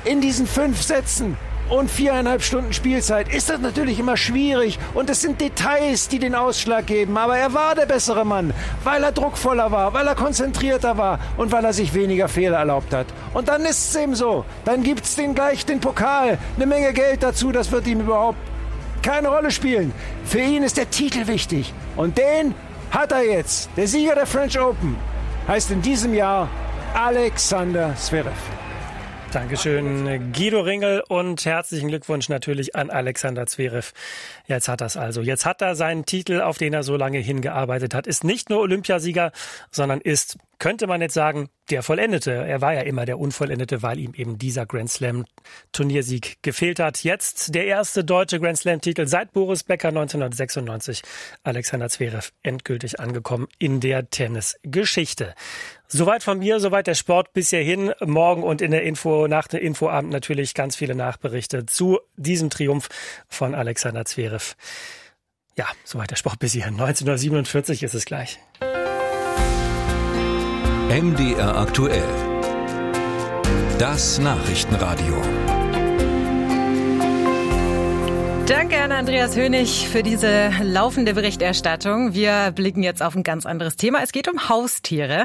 in diesen fünf Sätzen und viereinhalb Stunden Spielzeit ist das natürlich immer schwierig und es sind Details, die den Ausschlag geben. Aber er war der bessere Mann, weil er druckvoller war, weil er konzentrierter war und weil er sich weniger Fehler erlaubt hat. Und dann ist es eben so, dann gibt es den gleich den Pokal, eine Menge Geld dazu, das wird ihm überhaupt keine Rolle spielen. Für ihn ist der Titel wichtig und den hat er jetzt. Der Sieger der French Open heißt in diesem Jahr Alexander Zverev. Dankeschön, Guido Ringel, und herzlichen Glückwunsch natürlich an Alexander Zverev. Jetzt hat er es also. Jetzt hat er seinen Titel, auf den er so lange hingearbeitet hat. Ist nicht nur Olympiasieger, sondern ist, könnte man jetzt sagen, der Vollendete. Er war ja immer der Unvollendete, weil ihm eben dieser Grand Slam Turniersieg gefehlt hat. Jetzt der erste deutsche Grand Slam Titel seit Boris Becker neunzehnhundertsechsundneunzig. Alexander Zverev endgültig angekommen in der Tennisgeschichte. Soweit von mir, soweit der Sport bis hierhin. Morgen und in der Info, nach dem Infoabend natürlich ganz viele Nachberichte zu diesem Triumph von Alexander Zverev. Ja, soweit der Sport bis hierhin. neunzehnhundertsiebenundvierzig ist es gleich. M D R aktuell. Das Nachrichtenradio. Danke an Andreas Hönig für diese laufende Berichterstattung. Wir blicken jetzt auf ein ganz anderes Thema. Es geht um Haustiere.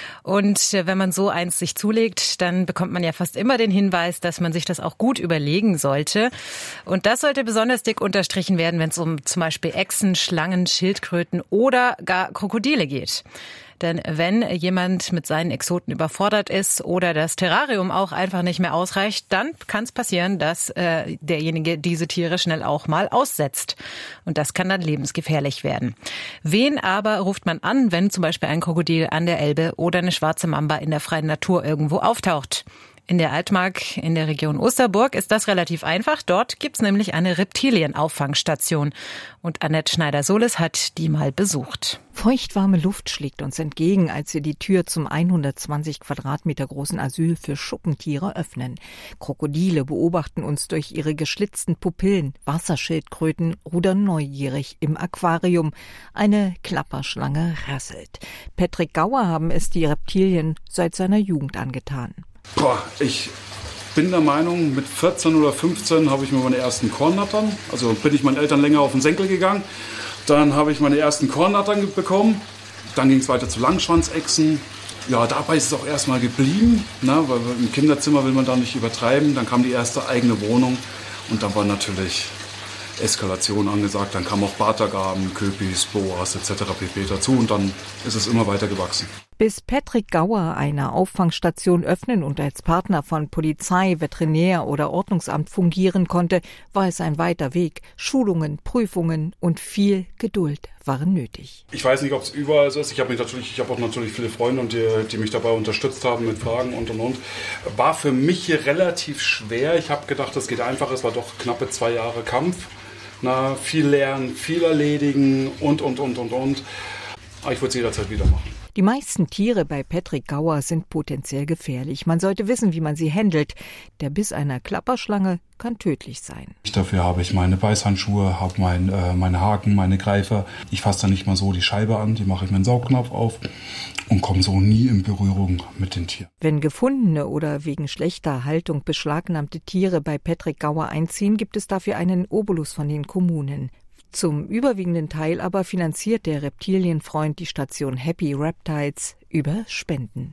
Und wenn man so eins sich zulegt, dann bekommt man ja fast immer den Hinweis, dass man sich das auch gut überlegen sollte. Und das sollte besonders dick unterstrichen werden, wenn es um zum Beispiel Echsen, Schlangen, Schildkröten oder gar Krokodile geht. Denn wenn jemand mit seinen Exoten überfordert ist oder das Terrarium auch einfach nicht mehr ausreicht, dann kann es passieren, dass äh, derjenige diese Tiere schnell auch mal aussetzt. Und das kann dann lebensgefährlich werden. Wen aber ruft man an, wenn zum Beispiel ein Krokodil an der Elbe oder eine schwarze Mamba in der freien Natur irgendwo auftaucht? In der Altmark in der Region Osterburg ist das relativ einfach. Dort gibt's nämlich eine Reptilienauffangstation. Und Annette Schneider-Sohles hat die mal besucht. Feuchtwarme Luft schlägt uns entgegen, als wir die Tür zum hundertzwanzig Quadratmeter großen Asyl für Schuppentiere öffnen. Krokodile beobachten uns durch ihre geschlitzten Pupillen. Wasserschildkröten rudern neugierig im Aquarium. Eine Klapperschlange rasselt. Patrick Gauer haben es die Reptilien seit seiner Jugend angetan. Boah, ich bin der Meinung, mit vierzehn oder fünfzehn habe ich mir meine ersten Kornnattern, also bin ich meinen Eltern länger auf den Senkel gegangen. Dann habe ich meine ersten Kornnattern bekommen. Dann ging es weiter zu Langschwanzechsen. Ja, dabei ist es auch erstmal geblieben, ne, weil im Kinderzimmer will man da nicht übertreiben. Dann kam die erste eigene Wohnung und dann war natürlich Eskalation angesagt. Dann kamen auch Bartagaben, Köpis, Boas et cetera pp. Dazu und dann ist es immer weiter gewachsen. Bis Patrick Gauer eine Auffangstation öffnen und als Partner von Polizei, Veterinär oder Ordnungsamt fungieren konnte, war es ein weiter Weg. Schulungen, Prüfungen und viel Geduld waren nötig. Ich weiß nicht, ob es überall so ist. Ich habe mich natürlich, ich habe auch natürlich viele Freunde, und die, die mich dabei unterstützt haben mit Fragen und und und. War für mich hier relativ schwer. Ich habe gedacht, es geht einfach. Es war doch knappe zwei Jahre Kampf. Na, viel lernen, viel erledigen und und und und und. Aber ich würde es jederzeit wieder machen. Die meisten Tiere bei Patrick Gauer sind potenziell gefährlich. Man sollte wissen, wie man sie handelt. Der Biss einer Klapperschlange kann tödlich sein. Dafür habe ich meine Beißhandschuhe, habe mein, äh, meine Haken, meine Greifer. Ich fasse dann nicht mal so die Scheibe an, die mache ich mit dem Saugnapf auf und komme so nie in Berührung mit den Tieren. Wenn gefundene oder wegen schlechter Haltung beschlagnahmte Tiere bei Patrick Gauer einziehen, gibt es dafür einen Obolus von den Kommunen. Zum überwiegenden Teil aber finanziert der Reptilienfreund die Station Happy Reptiles über Spenden.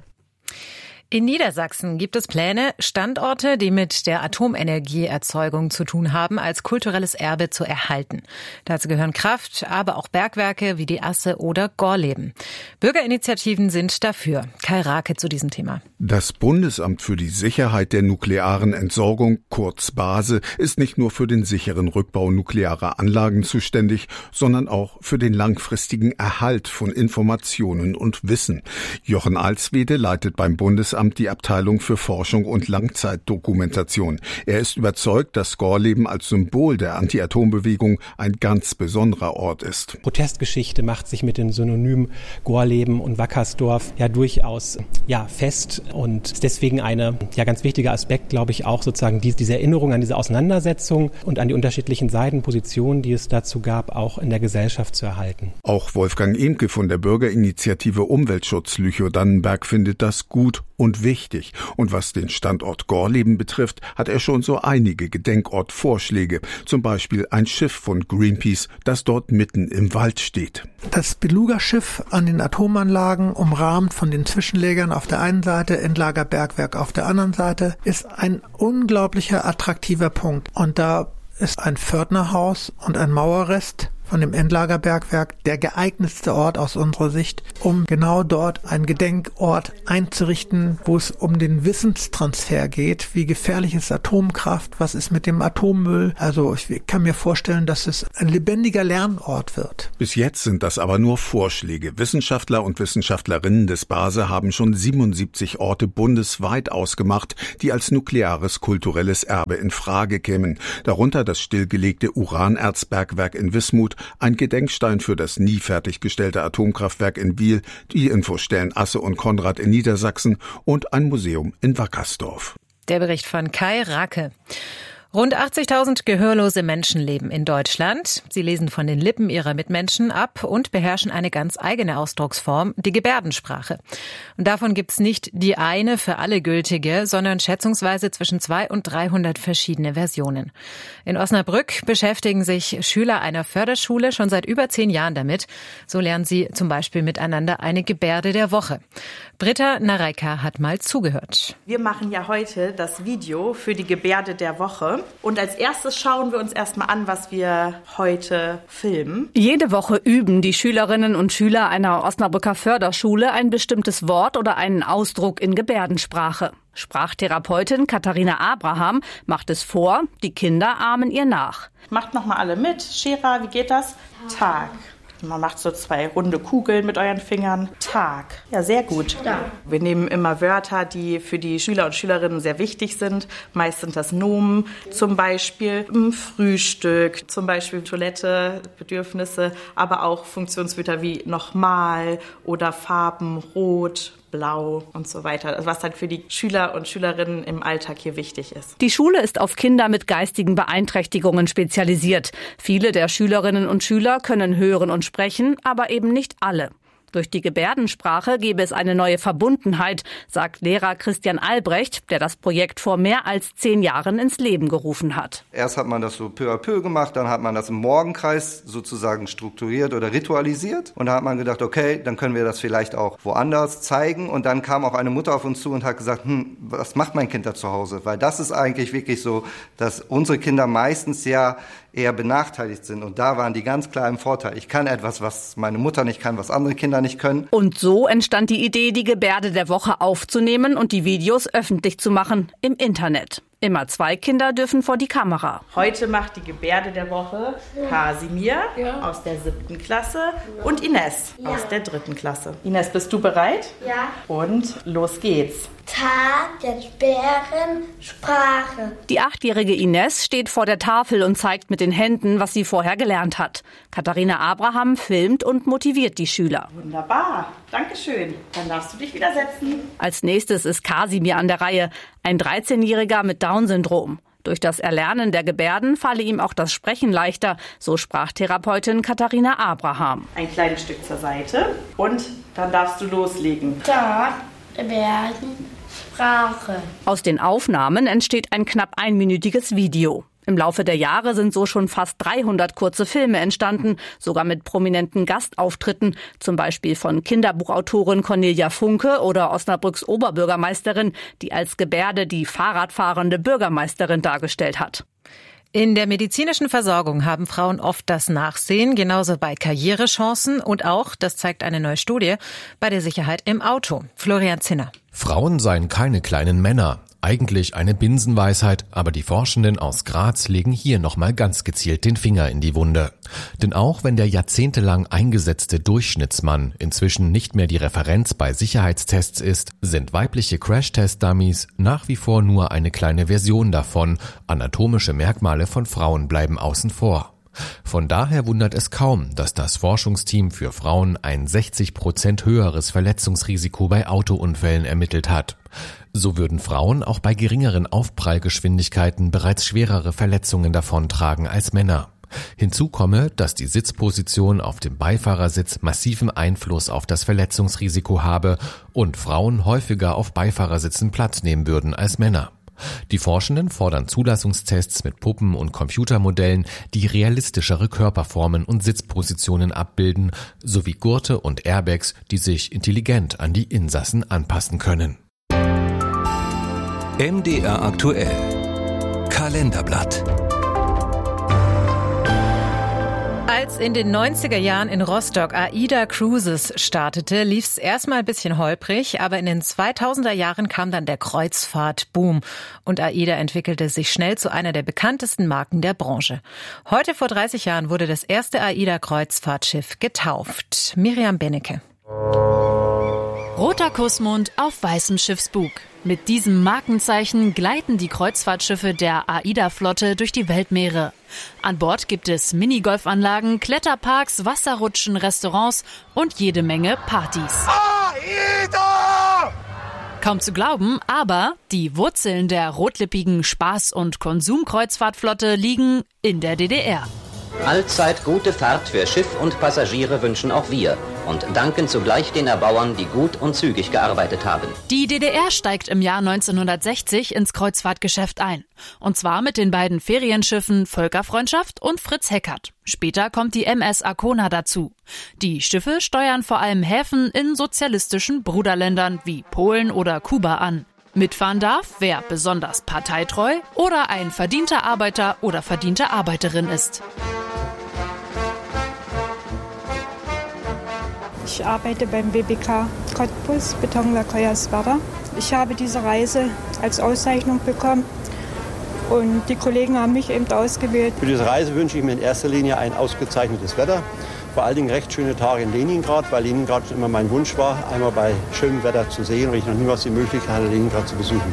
In Niedersachsen gibt es Pläne, Standorte, die mit der Atomenergieerzeugung zu tun haben, als kulturelles Erbe zu erhalten. Dazu gehören Kraft-, aber auch Bergwerke wie die Asse oder Gorleben. Bürgerinitiativen sind dafür. Kai Rake zu diesem Thema. Das Bundesamt für die Sicherheit der nuklearen Entsorgung, kurz BASE, ist nicht nur für den sicheren Rückbau nuklearer Anlagen zuständig, sondern auch für den langfristigen Erhalt von Informationen und Wissen. Jochen Alswede leitet beim Bundesamt die Abteilung für Forschung und Langzeitdokumentation. Er ist überzeugt, dass Gorleben als Symbol der Anti-Atom-Bewegung ein ganz besonderer Ort ist. Protestgeschichte macht sich mit den Synonymen Gorleben und Wackersdorf ja durchaus ja fest und ist deswegen eine ja ganz wichtiger Aspekt, glaube ich, auch sozusagen die, diese Erinnerung an diese Auseinandersetzung und an die unterschiedlichen Seitenpositionen, die es dazu gab, auch in der Gesellschaft zu erhalten. Auch Wolfgang Emke von der Bürgerinitiative Umweltschutz Lüchow-Dannenberg findet das gut und wichtig. Und was den Standort Gorleben betrifft, hat er schon so einige Gedenkortvorschläge. Zum Beispiel ein Schiff von Greenpeace, das dort mitten im Wald steht. Das Beluga-Schiff an den Atomanlagen, umrahmt von den Zwischenlägern auf der einen Seite, Endlagerbergwerk auf der anderen Seite, ist ein unglaublicher attraktiver Punkt. Und da ist ein Pförtnerhaus und ein Mauerrest von dem Endlagerbergwerk der geeignetste Ort aus unserer Sicht, um genau dort einen Gedenkort einzurichten, wo es um den Wissenstransfer geht. Wie gefährlich ist Atomkraft? Was ist mit dem Atommüll? Also ich kann mir vorstellen, dass es ein lebendiger Lernort wird. Bis jetzt sind das aber nur Vorschläge. Wissenschaftler und Wissenschaftlerinnen des BASE haben schon siebenundsiebzig Orte bundesweit ausgemacht, die als nukleares kulturelles Erbe in Frage kämen. Darunter das stillgelegte Uranerzbergwerk in Wismut, ein Gedenkstein für das nie fertiggestellte Atomkraftwerk in Biel, die Infostellen Asse und Konrad in Niedersachsen und ein Museum in Wackersdorf. Der Bericht von Kai Rake. Rund achtzigtausend gehörlose Menschen leben in Deutschland. Sie lesen von den Lippen ihrer Mitmenschen ab und beherrschen eine ganz eigene Ausdrucksform, die Gebärdensprache. Und davon gibt's nicht die eine für alle gültige, sondern schätzungsweise zwischen zweihundert und dreihundert verschiedene Versionen. In Osnabrück beschäftigen sich Schüler einer Förderschule schon seit über zehn Jahren damit. So lernen sie zum Beispiel miteinander eine Gebärde der Woche. Britta Nareika hat mal zugehört. Wir machen ja heute das Video für die Gebärde der Woche. Und als erstes schauen wir uns erstmal an, was wir heute filmen. Jede Woche üben die Schülerinnen und Schüler einer Osnabrücker Förderschule ein bestimmtes Wort oder einen Ausdruck in Gebärdensprache. Sprachtherapeutin Katharina Abraham macht es vor, die Kinder ahmen ihr nach. Macht nochmal alle mit. Shera, wie geht das? Tag. Man macht so zwei runde Kugeln mit euren Fingern. Tag. Ja, sehr gut. Ja. Wir nehmen immer Wörter, die für die Schüler und Schülerinnen sehr wichtig sind. Meist sind das Nomen, zum Beispiel Frühstück, zum Beispiel Toilette, Bedürfnisse, aber auch Funktionswörter wie nochmal oder Farben, rot, blau und so weiter, was halt für die Schüler und Schülerinnen im Alltag hier wichtig ist. Die Schule ist auf Kinder mit geistigen Beeinträchtigungen spezialisiert. Viele der Schülerinnen und Schüler können hören und sprechen, aber eben nicht alle. Durch die Gebärdensprache gebe es eine neue Verbundenheit, sagt Lehrer Christian Albrecht, der das Projekt vor mehr als zehn Jahren ins Leben gerufen hat. Erst hat man das so peu à peu gemacht, dann hat man das im Morgenkreis sozusagen strukturiert oder ritualisiert. Und da hat man gedacht, okay, dann können wir das vielleicht auch woanders zeigen. Und dann kam auch eine Mutter auf uns zu und hat gesagt, hm, was macht mein Kind da zu Hause? Weil das ist eigentlich wirklich so, dass unsere Kinder meistens ja eher benachteiligt sind. Und da waren die ganz klar im Vorteil. Ich kann etwas, was meine Mutter nicht kann, was andere Kinder nicht können. Und so entstand die Idee, die Gebärde der Woche aufzunehmen und die Videos öffentlich zu machen im Internet. Immer zwei Kinder dürfen vor die Kamera. Heute macht die Gebärde der Woche Kasimir ja. aus der siebten Klasse und Ines ja. aus der dritten Klasse. Ines, bist du bereit? Ja. Und los geht's. Tag der Gebärdensprache. Die achtjährige Ines steht vor der Tafel und zeigt mit den Händen, was sie vorher gelernt hat. Katharina Abraham filmt und motiviert die Schüler. Wunderbar, Dankeschön. Dann darfst du dich wieder setzen. Als nächstes ist Kasimir an der Reihe, ein dreizehnjähriger mit Down-Syndrom. Durch das Erlernen der Gebärden falle ihm auch das Sprechen leichter, so Sprachtherapeutin Katharina Abraham. Ein kleines Stück zur Seite und dann darfst du loslegen. Tag der Gebärdensprache. Aus den Aufnahmen entsteht ein knapp einminütiges Video. Im Laufe der Jahre sind so schon fast dreihundert kurze Filme entstanden, sogar mit prominenten Gastauftritten, zum Beispiel von Kinderbuchautorin Cornelia Funke oder Osnabrücks Oberbürgermeisterin, die als Gebärde die Fahrradfahrende Bürgermeisterin dargestellt hat. In der medizinischen Versorgung haben Frauen oft das Nachsehen, genauso bei Karrierechancen und auch, das zeigt eine neue Studie, bei der Sicherheit im Auto. Florian Zinner. Frauen seien keine kleinen Männer. Eigentlich eine Binsenweisheit, aber die Forschenden aus Graz legen hier nochmal ganz gezielt den Finger in die Wunde. Denn auch wenn der jahrzehntelang eingesetzte Durchschnittsmann inzwischen nicht mehr die Referenz bei Sicherheitstests ist, sind weibliche Crash-Test-Dummies nach wie vor nur eine kleine Version davon. Anatomische Merkmale von Frauen bleiben außen vor. Von daher wundert es kaum, dass das Forschungsteam für Frauen ein sechzig Prozent höheres Verletzungsrisiko bei Autounfällen ermittelt hat. So würden Frauen auch bei geringeren Aufprallgeschwindigkeiten bereits schwerere Verletzungen davontragen als Männer. Hinzu komme, dass die Sitzposition auf dem Beifahrersitz massiven Einfluss auf das Verletzungsrisiko habe und Frauen häufiger auf Beifahrersitzen Platz nehmen würden als Männer. Die Forschenden fordern Zulassungstests mit Puppen und Computermodellen, die realistischere Körperformen und Sitzpositionen abbilden, sowie Gurte und Airbags, die sich intelligent an die Insassen anpassen können. M D R aktuell. Kalenderblatt. Als in den neunziger Jahren in Rostock AIDA Cruises startete, lief es erstmal ein bisschen holprig, aber in den zweitausender Jahren kam dann der Kreuzfahrtboom und AIDA entwickelte sich schnell zu einer der bekanntesten Marken der Branche. Heute vor dreißig Jahren wurde das erste AIDA-Kreuzfahrtschiff getauft. Miriam Bennecke. Roter Kussmund auf weißem Schiffsbug. Mit diesem Markenzeichen gleiten die Kreuzfahrtschiffe der AIDA-Flotte durch die Weltmeere. An Bord gibt es Minigolfanlagen, Kletterparks, Wasserrutschen, Restaurants und jede Menge Partys. AIDA! Kaum zu glauben, aber die Wurzeln der rotlippigen Spaß- und Konsumkreuzfahrtflotte liegen in der D D R. Allzeit gute Fahrt für Schiff und Passagiere wünschen auch wir und danken zugleich den Erbauern, die gut und zügig gearbeitet haben. Die D D R steigt im Jahr neunzehnhundertsechzig ins Kreuzfahrtgeschäft ein. Und zwar mit den beiden Ferienschiffen Völkerfreundschaft und Fritz Heckert. Später kommt die M S Arkona dazu. Die Schiffe steuern vor allem Häfen in sozialistischen Bruderländern wie Polen oder Kuba an. Mitfahren darf, wer besonders parteitreu oder ein verdienter Arbeiter oder verdiente Arbeiterin ist. Ich arbeite beim B B K Cottbus, Betonwerk Hoyerswerda. Ich habe diese Reise als Auszeichnung bekommen und die Kollegen haben mich eben ausgewählt. Für diese Reise wünsche ich mir in erster Linie ein ausgezeichnetes Wetter. Vor allen Dingen recht schöne Tage in Leningrad, weil Leningrad immer mein Wunsch war, einmal bei schönem Wetter zu sehen, und ich noch niemals die Möglichkeit hatte, Leningrad zu besuchen.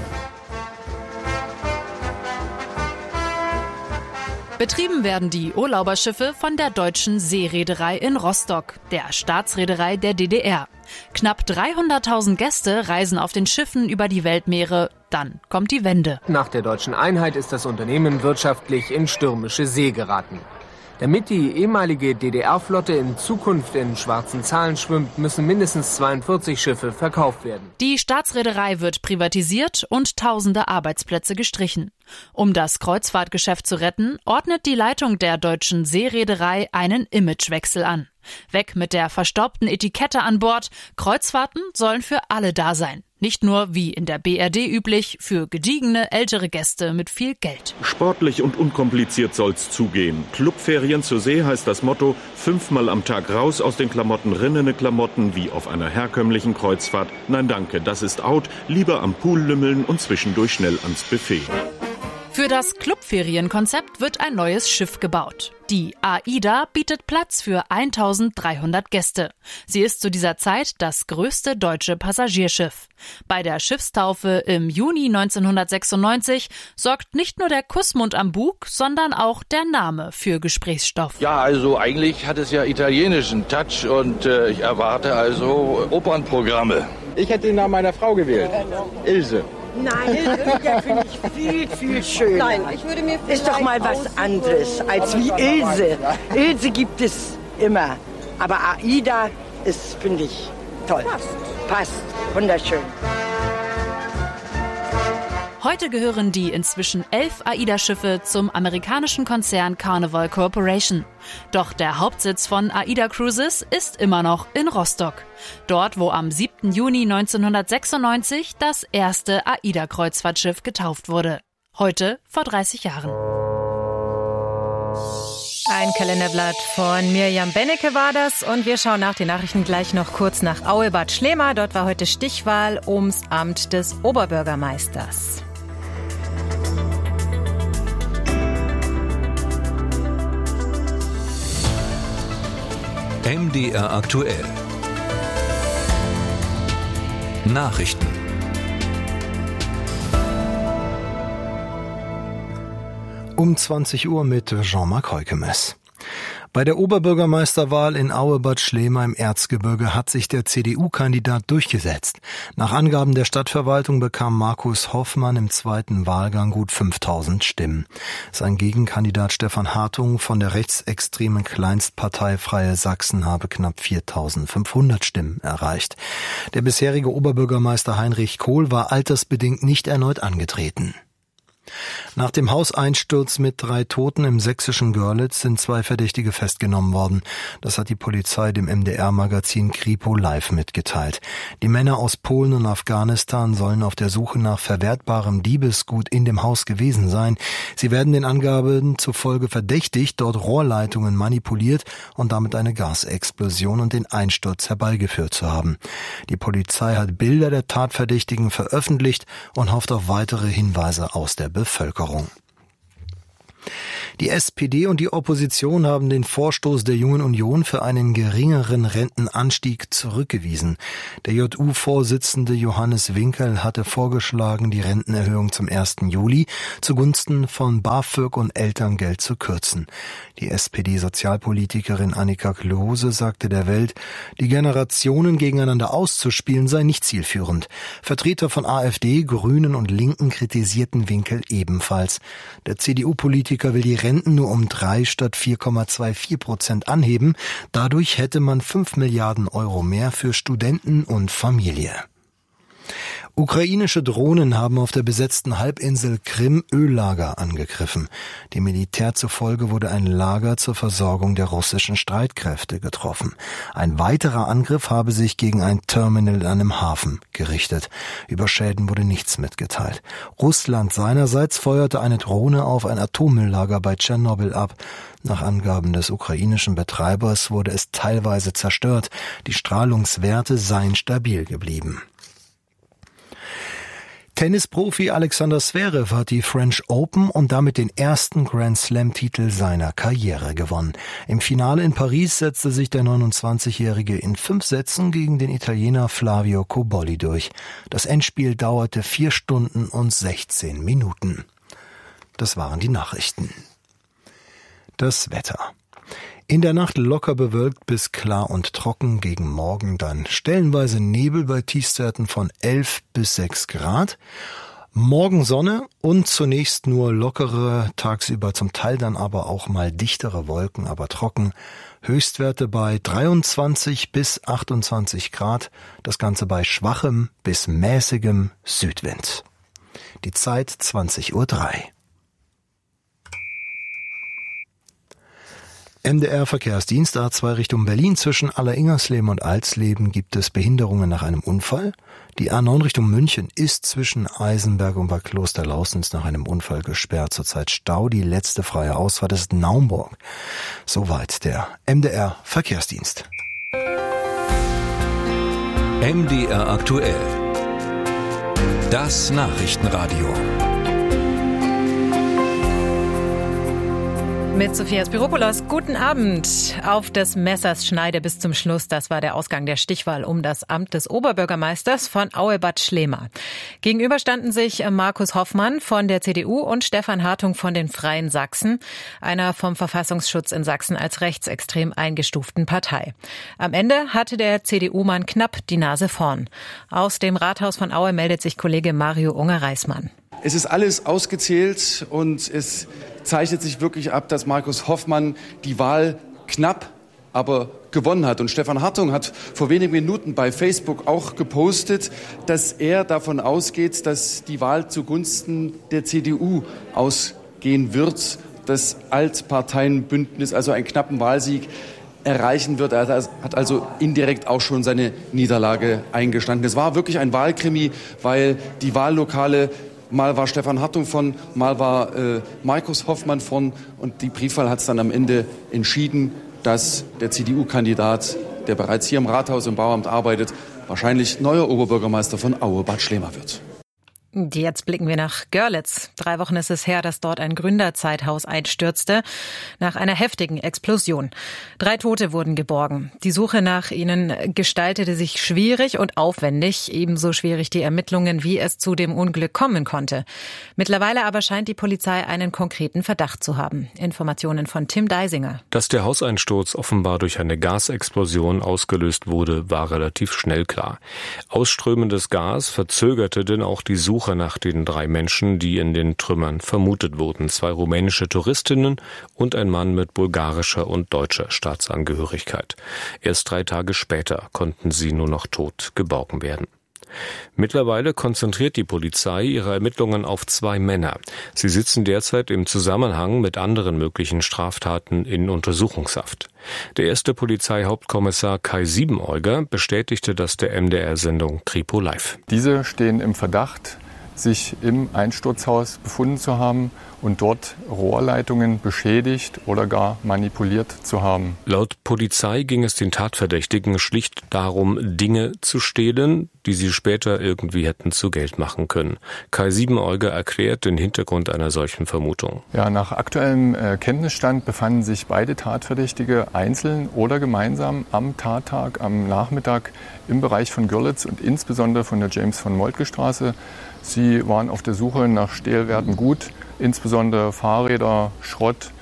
Betrieben werden die Urlauberschiffe von der Deutschen Seereederei in Rostock, der Staatsreederei der D D R. Knapp dreihunderttausend Gäste reisen auf den Schiffen über die Weltmeere. Dann kommt die Wende. Nach der deutschen Einheit ist das Unternehmen wirtschaftlich in stürmische See geraten. Damit die ehemalige D D R-Flotte in Zukunft in schwarzen Zahlen schwimmt, müssen mindestens zweiundvierzig Schiffe verkauft werden. Die Staatsreederei wird privatisiert und tausende Arbeitsplätze gestrichen. Um das Kreuzfahrtgeschäft zu retten, ordnet die Leitung der Deutschen Seereederei einen Imagewechsel an. Weg mit der verstaubten Etikette an Bord. Kreuzfahrten sollen für alle da sein. Nicht nur, wie in der B R D üblich, für gediegene, ältere Gäste mit viel Geld. Sportlich und unkompliziert soll's zugehen. Clubferien zur See heißt das Motto, fünfmal am Tag raus aus den Klamotten, rinnene Klamotten, wie auf einer herkömmlichen Kreuzfahrt. Nein, danke, das ist out. Lieber am Pool lümmeln und zwischendurch schnell ans Buffet. Für das Clubferienkonzept wird ein neues Schiff gebaut. Die AIDA bietet Platz für eintausenddreihundert Gäste. Sie ist zu dieser Zeit das größte deutsche Passagierschiff. Bei der Schiffstaufe im Juni neunzehnhundertsechsundneunzig sorgt nicht nur der Kussmund am Bug, sondern auch der Name für Gesprächsstoff. Ja, also eigentlich hat es ja italienischen Touch und äh, ich erwarte also Opernprogramme. Ich hätte den Namen meiner Frau gewählt. Ilse. Nein, Ilse finde ich viel, viel schöner. Nein, ich würde mir ist doch mal was anderes als wie Ilse. Ilse gibt es immer. Aber AIDA ist, finde ich, toll. Passt. Passt. Wunderschön. Heute gehören die inzwischen elf AIDA-Schiffe zum amerikanischen Konzern Carnival Corporation. Doch der Hauptsitz von AIDA Cruises ist immer noch in Rostock. Dort, wo am siebten Juni neunzehnhundertsechsundneunzig das erste AIDA-Kreuzfahrtschiff getauft wurde. Heute vor dreißig Jahren. Ein Kalenderblatt von Mirjam Bennecke war das und wir schauen nach den Nachrichten gleich noch kurz nach Aue-Bad Schlema. Dort war heute Stichwahl ums Amt des Oberbürgermeisters. M D R aktuell. Nachrichten. Um zwanzig Uhr mit Jean-Marc Heukemes. Bei der Oberbürgermeisterwahl in Aue-Bad Schlema im Erzgebirge hat sich der C D U-Kandidat durchgesetzt. Nach Angaben der Stadtverwaltung bekam Markus Hoffmann im zweiten Wahlgang gut fünftausend Stimmen. Sein Gegenkandidat Stefan Hartung von der rechtsextremen Kleinstpartei Freie Sachsen habe knapp viertausendfünfhundert Stimmen erreicht. Der bisherige Oberbürgermeister Heinrich Kohl war altersbedingt nicht erneut angetreten. Nach dem Hauseinsturz mit drei Toten im sächsischen Görlitz sind zwei Verdächtige festgenommen worden. Das hat die Polizei dem M D R-Magazin Kripo Live mitgeteilt. Die Männer aus Polen und Afghanistan sollen auf der Suche nach verwertbarem Diebesgut in dem Haus gewesen sein. Sie werden den Angaben zufolge verdächtigt, dort Rohrleitungen manipuliert und damit eine Gasexplosion und den Einsturz herbeigeführt zu haben. Die Polizei hat Bilder der Tatverdächtigen veröffentlicht und hofft auf weitere Hinweise aus der Bevölkerung. Die S P D und die Opposition haben den Vorstoß der Jungen Union für einen geringeren Rentenanstieg zurückgewiesen. Der J U-Vorsitzende Johannes Winkel hatte vorgeschlagen, die Rentenerhöhung zum ersten Juli zugunsten von BAföG und Elterngeld zu kürzen. Die S P D-Sozialpolitikerin Annika Klose sagte der Welt, die Generationen gegeneinander auszuspielen sei nicht zielführend. Vertreter von AfD, Grünen und Linken kritisierten Winkel ebenfalls. Der C D U-Politiker will die Renten nur um drei statt vier Komma vierundzwanzig Prozent anheben. Dadurch hätte man fünf Milliarden Euro mehr für Studenten und Familie. Ukrainische Drohnen haben auf der besetzten Halbinsel Krim Öllager angegriffen. Dem Militär zufolge wurde ein Lager zur Versorgung der russischen Streitkräfte getroffen. Ein weiterer Angriff habe sich gegen ein Terminal in einem Hafen gerichtet. Über Schäden wurde nichts mitgeteilt. Russland seinerseits feuerte eine Drohne auf ein Atommülllager bei Tschernobyl ab. Nach Angaben des ukrainischen Betreibers wurde es teilweise zerstört. Die Strahlungswerte seien stabil geblieben. Tennisprofi Alexander Zverev hat die French Open und damit den ersten Grand-Slam-Titel seiner Karriere gewonnen. Im Finale in Paris setzte sich der neunundzwanzigjährige in fünf Sätzen gegen den Italiener Flavio Cobolli durch. Das Endspiel dauerte vier Stunden und sechzehn Minuten. Das waren die Nachrichten. Das Wetter. In der Nacht locker bewölkt bis klar und trocken, gegen Morgen dann stellenweise Nebel bei Tiefstwerten von elf bis sechs Grad. Morgen Sonne und zunächst nur lockere, tagsüber zum Teil dann aber auch mal dichtere Wolken, aber trocken. Höchstwerte bei dreiundzwanzig bis achtundzwanzig Grad, das Ganze bei schwachem bis mäßigem Südwind. Die Zeit zwanzig Uhr drei. M D R-Verkehrsdienst A zwei Richtung Berlin. Zwischen Alleringers-Leben und Alsleben gibt es Behinderungen nach einem Unfall. Die A neun Richtung München ist zwischen Eisenberg und Bad Klosterlausnitz nach einem Unfall gesperrt. Zurzeit Stau. Die letzte freie Ausfahrt ist Naumburg. Soweit der M D R-Verkehrsdienst. M D R aktuell. Das Nachrichtenradio. Mit Sophia Spiropoulos, guten Abend. Auf des Messers Schneide bis zum Schluss, das war der Ausgang der Stichwahl um das Amt des Oberbürgermeisters von Aue-Bad Schlema. Gegenüber standen sich Markus Hoffmann von der C D U und Stefan Hartung von den Freien Sachsen, einer vom Verfassungsschutz in Sachsen als rechtsextrem eingestuften Partei. Am Ende hatte der C D U-Mann knapp die Nase vorn. Aus dem Rathaus von Aue meldet sich Kollege Mario Unger-Reismann. Es ist alles ausgezählt und es zeichnet sich wirklich ab, dass Markus Hoffmann die Wahl knapp, aber gewonnen hat. Und Stefan Hartung hat vor wenigen Minuten bei Facebook auch gepostet, dass er davon ausgeht, dass die Wahl zugunsten der C D U ausgehen wird. Das Altparteienbündnis also einen knappen Wahlsieg erreichen wird. Er hat also indirekt auch schon seine Niederlage eingestanden. Es war wirklich ein Wahlkrimi, weil die Wahllokale, mal war Stefan Hartung von, mal war äh, Markus Hoffmann von, und die Briefwahl hat es dann am Ende entschieden, dass der C D U-Kandidat, der bereits hier im Rathaus im Bauamt arbeitet, wahrscheinlich neuer Oberbürgermeister von Aue-Bad Schlema wird. Jetzt blicken wir nach Görlitz. Drei Wochen ist es her, dass dort ein Gründerzeithaus einstürzte nach einer heftigen Explosion. Drei Tote wurden geborgen. Die Suche nach ihnen gestaltete sich schwierig und aufwendig, ebenso schwierig die Ermittlungen, wie es zu dem Unglück kommen konnte. Mittlerweile aber scheint die Polizei einen konkreten Verdacht zu haben. Informationen von Tim Deisinger. Dass der Hauseinsturz offenbar durch eine Gasexplosion ausgelöst wurde, war relativ schnell klar. Ausströmendes Gas verzögerte denn auch die Suche nach den drei Menschen, die in den Trümmern vermutet wurden. Zwei rumänische Touristinnen und ein Mann mit bulgarischer und deutscher Staatsangehörigkeit. Erst drei Tage später konnten sie nur noch tot geborgen werden. Mittlerweile konzentriert die Polizei ihre Ermittlungen auf zwei Männer. Sie sitzen derzeit im Zusammenhang mit anderen möglichen Straftaten in Untersuchungshaft. Der erste Polizeihauptkommissar Kai Siebeneuger bestätigte das der M D R-Sendung Kripo Live. Diese stehen im Verdacht, sich im Einsturzhaus befunden zu haben und dort Rohrleitungen beschädigt oder gar manipuliert zu haben. Laut Polizei ging es den Tatverdächtigen schlicht darum, Dinge zu stehlen, die sie später irgendwie hätten zu Geld machen können. Kai Siebeneuger erklärt den Hintergrund einer solchen Vermutung. Ja, nach aktuellem äh, Kenntnisstand befanden sich beide Tatverdächtige einzeln oder gemeinsam am Tattag, am Nachmittag im Bereich von Görlitz und insbesondere von der James-von-Moltke-Straße. Sie waren auf der Suche nach Stählwerten Gut, insbesondere Fahrräder, Schrott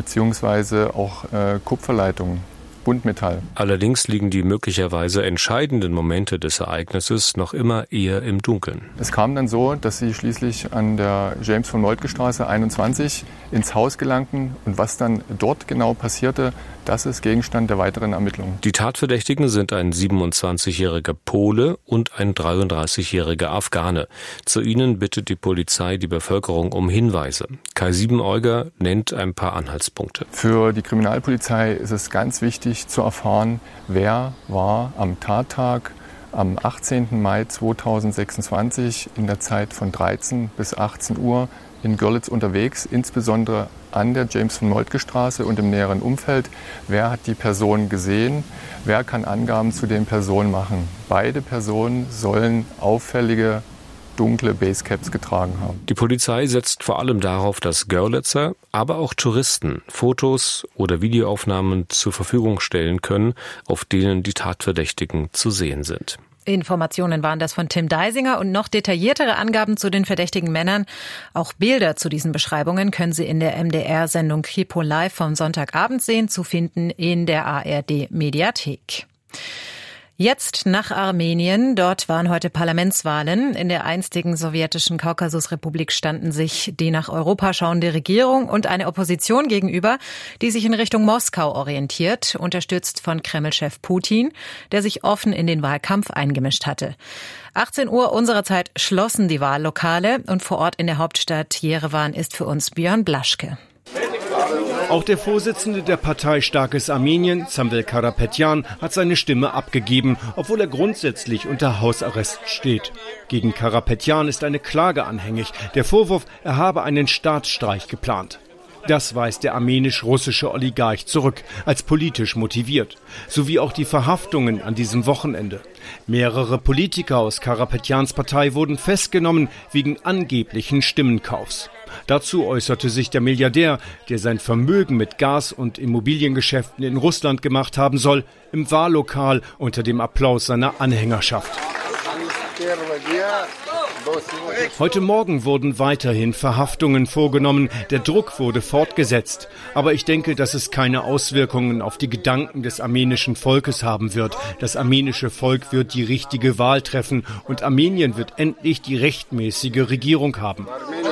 bzw. auch äh, Kupferleitungen, Buntmetall. Allerdings liegen die möglicherweise entscheidenden Momente des Ereignisses noch immer eher im Dunkeln. Es kam dann so, dass sie schließlich an der James-von-Moltke-Straße einundzwanzig ins Haus gelangten und was dann dort genau passierte, das ist Gegenstand der weiteren Ermittlungen. Die Tatverdächtigen sind ein siebenundzwanzigjähriger Pole und ein dreiunddreißigjähriger Afghane. Zu ihnen bittet die Polizei die Bevölkerung um Hinweise. Kai Siebeneuger nennt ein paar Anhaltspunkte. Für die Kriminalpolizei ist es ganz wichtig zu erfahren, wer war am Tattag am achtzehnten Mai zweitausendsechsundzwanzig in der Zeit von dreizehn bis achtzehn Uhr in Görlitz unterwegs, insbesondere an der James-von-Moltke-Straße und im näheren Umfeld. Wer hat die Person gesehen? Wer kann Angaben zu den Personen machen? Beide Personen sollen auffällige dunkle Basecaps getragen haben. Die Polizei setzt vor allem darauf, dass Görlitzer, aber auch Touristen Fotos oder Videoaufnahmen zur Verfügung stellen können, auf denen die Tatverdächtigen zu sehen sind. Informationen waren das von Tim Deisinger und noch detailliertere Angaben zu den verdächtigen Männern. Auch Bilder zu diesen Beschreibungen können Sie in der M D R-Sendung Kripo Live vom Sonntagabend sehen, zu finden in der A R D-Mediathek. Jetzt nach Armenien. Dort waren heute Parlamentswahlen. In der einstigen sowjetischen Kaukasusrepublik standen sich die nach Europa schauende Regierung und eine Opposition gegenüber, die sich in Richtung Moskau orientiert, unterstützt von Kreml-Chef Putin, der sich offen in den Wahlkampf eingemischt hatte. achtzehn Uhr unserer Zeit schlossen die Wahllokale und vor Ort in der Hauptstadt Jerewan ist für uns Björn Blaschke. Auch der Vorsitzende der Partei Starkes Armenien, Samvel Karapetyan, hat seine Stimme abgegeben, obwohl er grundsätzlich unter Hausarrest steht. Gegen Karapetyan ist eine Klage anhängig. Der Vorwurf, er habe einen Staatsstreich geplant. Das weist der armenisch-russische Oligarch zurück, als politisch motiviert. Sowie auch die Verhaftungen an diesem Wochenende. Mehrere Politiker aus Karapetyans Partei wurden festgenommen wegen angeblichen Stimmenkaufs. Dazu äußerte sich der Milliardär, der sein Vermögen mit Gas- und Immobiliengeschäften in Russland gemacht haben soll, im Wahllokal unter dem Applaus seiner Anhängerschaft. Heute Morgen wurden weiterhin Verhaftungen vorgenommen. Der Druck wurde fortgesetzt. Aber ich denke, dass es keine Auswirkungen auf die Gedanken des armenischen Volkes haben wird. Das armenische Volk wird die richtige Wahl treffen und Armenien wird endlich die rechtmäßige Regierung haben.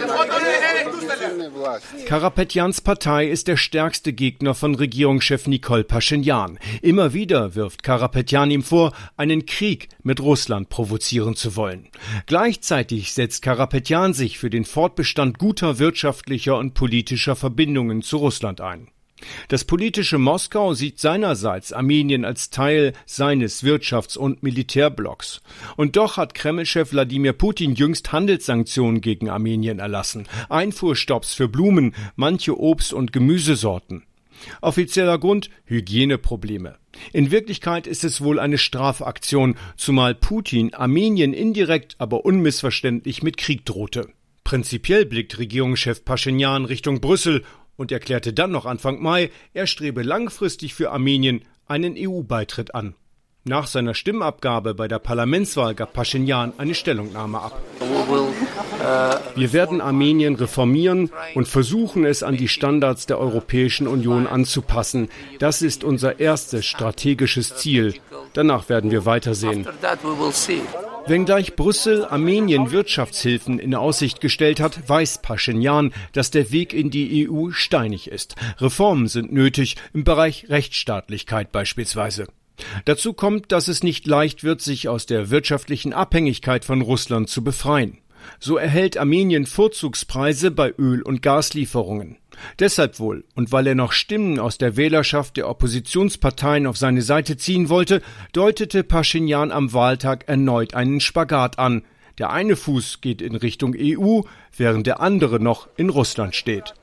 Karapetyans Partei ist der stärkste Gegner von Regierungschef Nikol Paschinjan. Immer wieder wirft Karapetyan ihm vor, einen Krieg mit Russland provozieren zu wollen. Gleichzeitig setzt Karapetyan sich für den Fortbestand guter wirtschaftlicher und politischer Verbindungen zu Russland ein. Das politische Moskau sieht seinerseits Armenien als Teil seines Wirtschafts- und Militärblocks. Und doch hat Kreml-Chef Wladimir Putin jüngst Handelssanktionen gegen Armenien erlassen. Einfuhrstopps für Blumen, manche Obst- und Gemüsesorten. Offizieller Grund: Hygieneprobleme. In Wirklichkeit ist es wohl eine Strafaktion, zumal Putin Armenien indirekt, aber unmissverständlich mit Krieg drohte. Prinzipiell blickt Regierungschef Paschinjan Richtung Brüssel und erklärte dann noch Anfang Mai, er strebe langfristig für Armenien einen E U-Beitritt an. Nach seiner Stimmabgabe bei der Parlamentswahl gab Paschinjan eine Stellungnahme ab. Wir werden Armenien reformieren und versuchen, es an die Standards der Europäischen Union anzupassen. Das ist unser erstes strategisches Ziel. Danach werden wir weitersehen. Wenngleich Brüssel Armenien Wirtschaftshilfen in Aussicht gestellt hat, weiß Paschinjan, dass der Weg in die E U steinig ist. Reformen sind nötig, im Bereich Rechtsstaatlichkeit beispielsweise. Dazu kommt, dass es nicht leicht wird, sich aus der wirtschaftlichen Abhängigkeit von Russland zu befreien. So erhält Armenien Vorzugspreise bei Öl- und Gaslieferungen. Deshalb wohl, und weil er noch Stimmen aus der Wählerschaft der Oppositionsparteien auf seine Seite ziehen wollte, deutete Paschinjan am Wahltag erneut einen Spagat an. Der eine Fuß geht in Richtung E U, während der andere noch in Russland steht.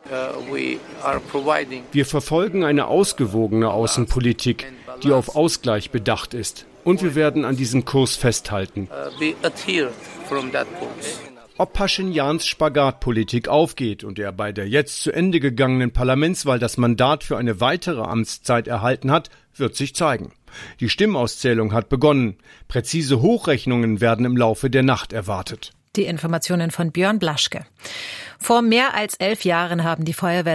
Wir verfolgen eine ausgewogene Außenpolitik, die auf Ausgleich bedacht ist. Und wir werden an diesem Kurs festhalten. Ob Paschinjans Spagatpolitik aufgeht und er bei der jetzt zu Ende gegangenen Parlamentswahl das Mandat für eine weitere Amtszeit erhalten hat, wird sich zeigen. Die Stimmauszählung hat begonnen. Präzise Hochrechnungen werden im Laufe der Nacht erwartet. Die Informationen von Björn Blaschke. Vor mehr als elf Jahren haben die Feuerwehr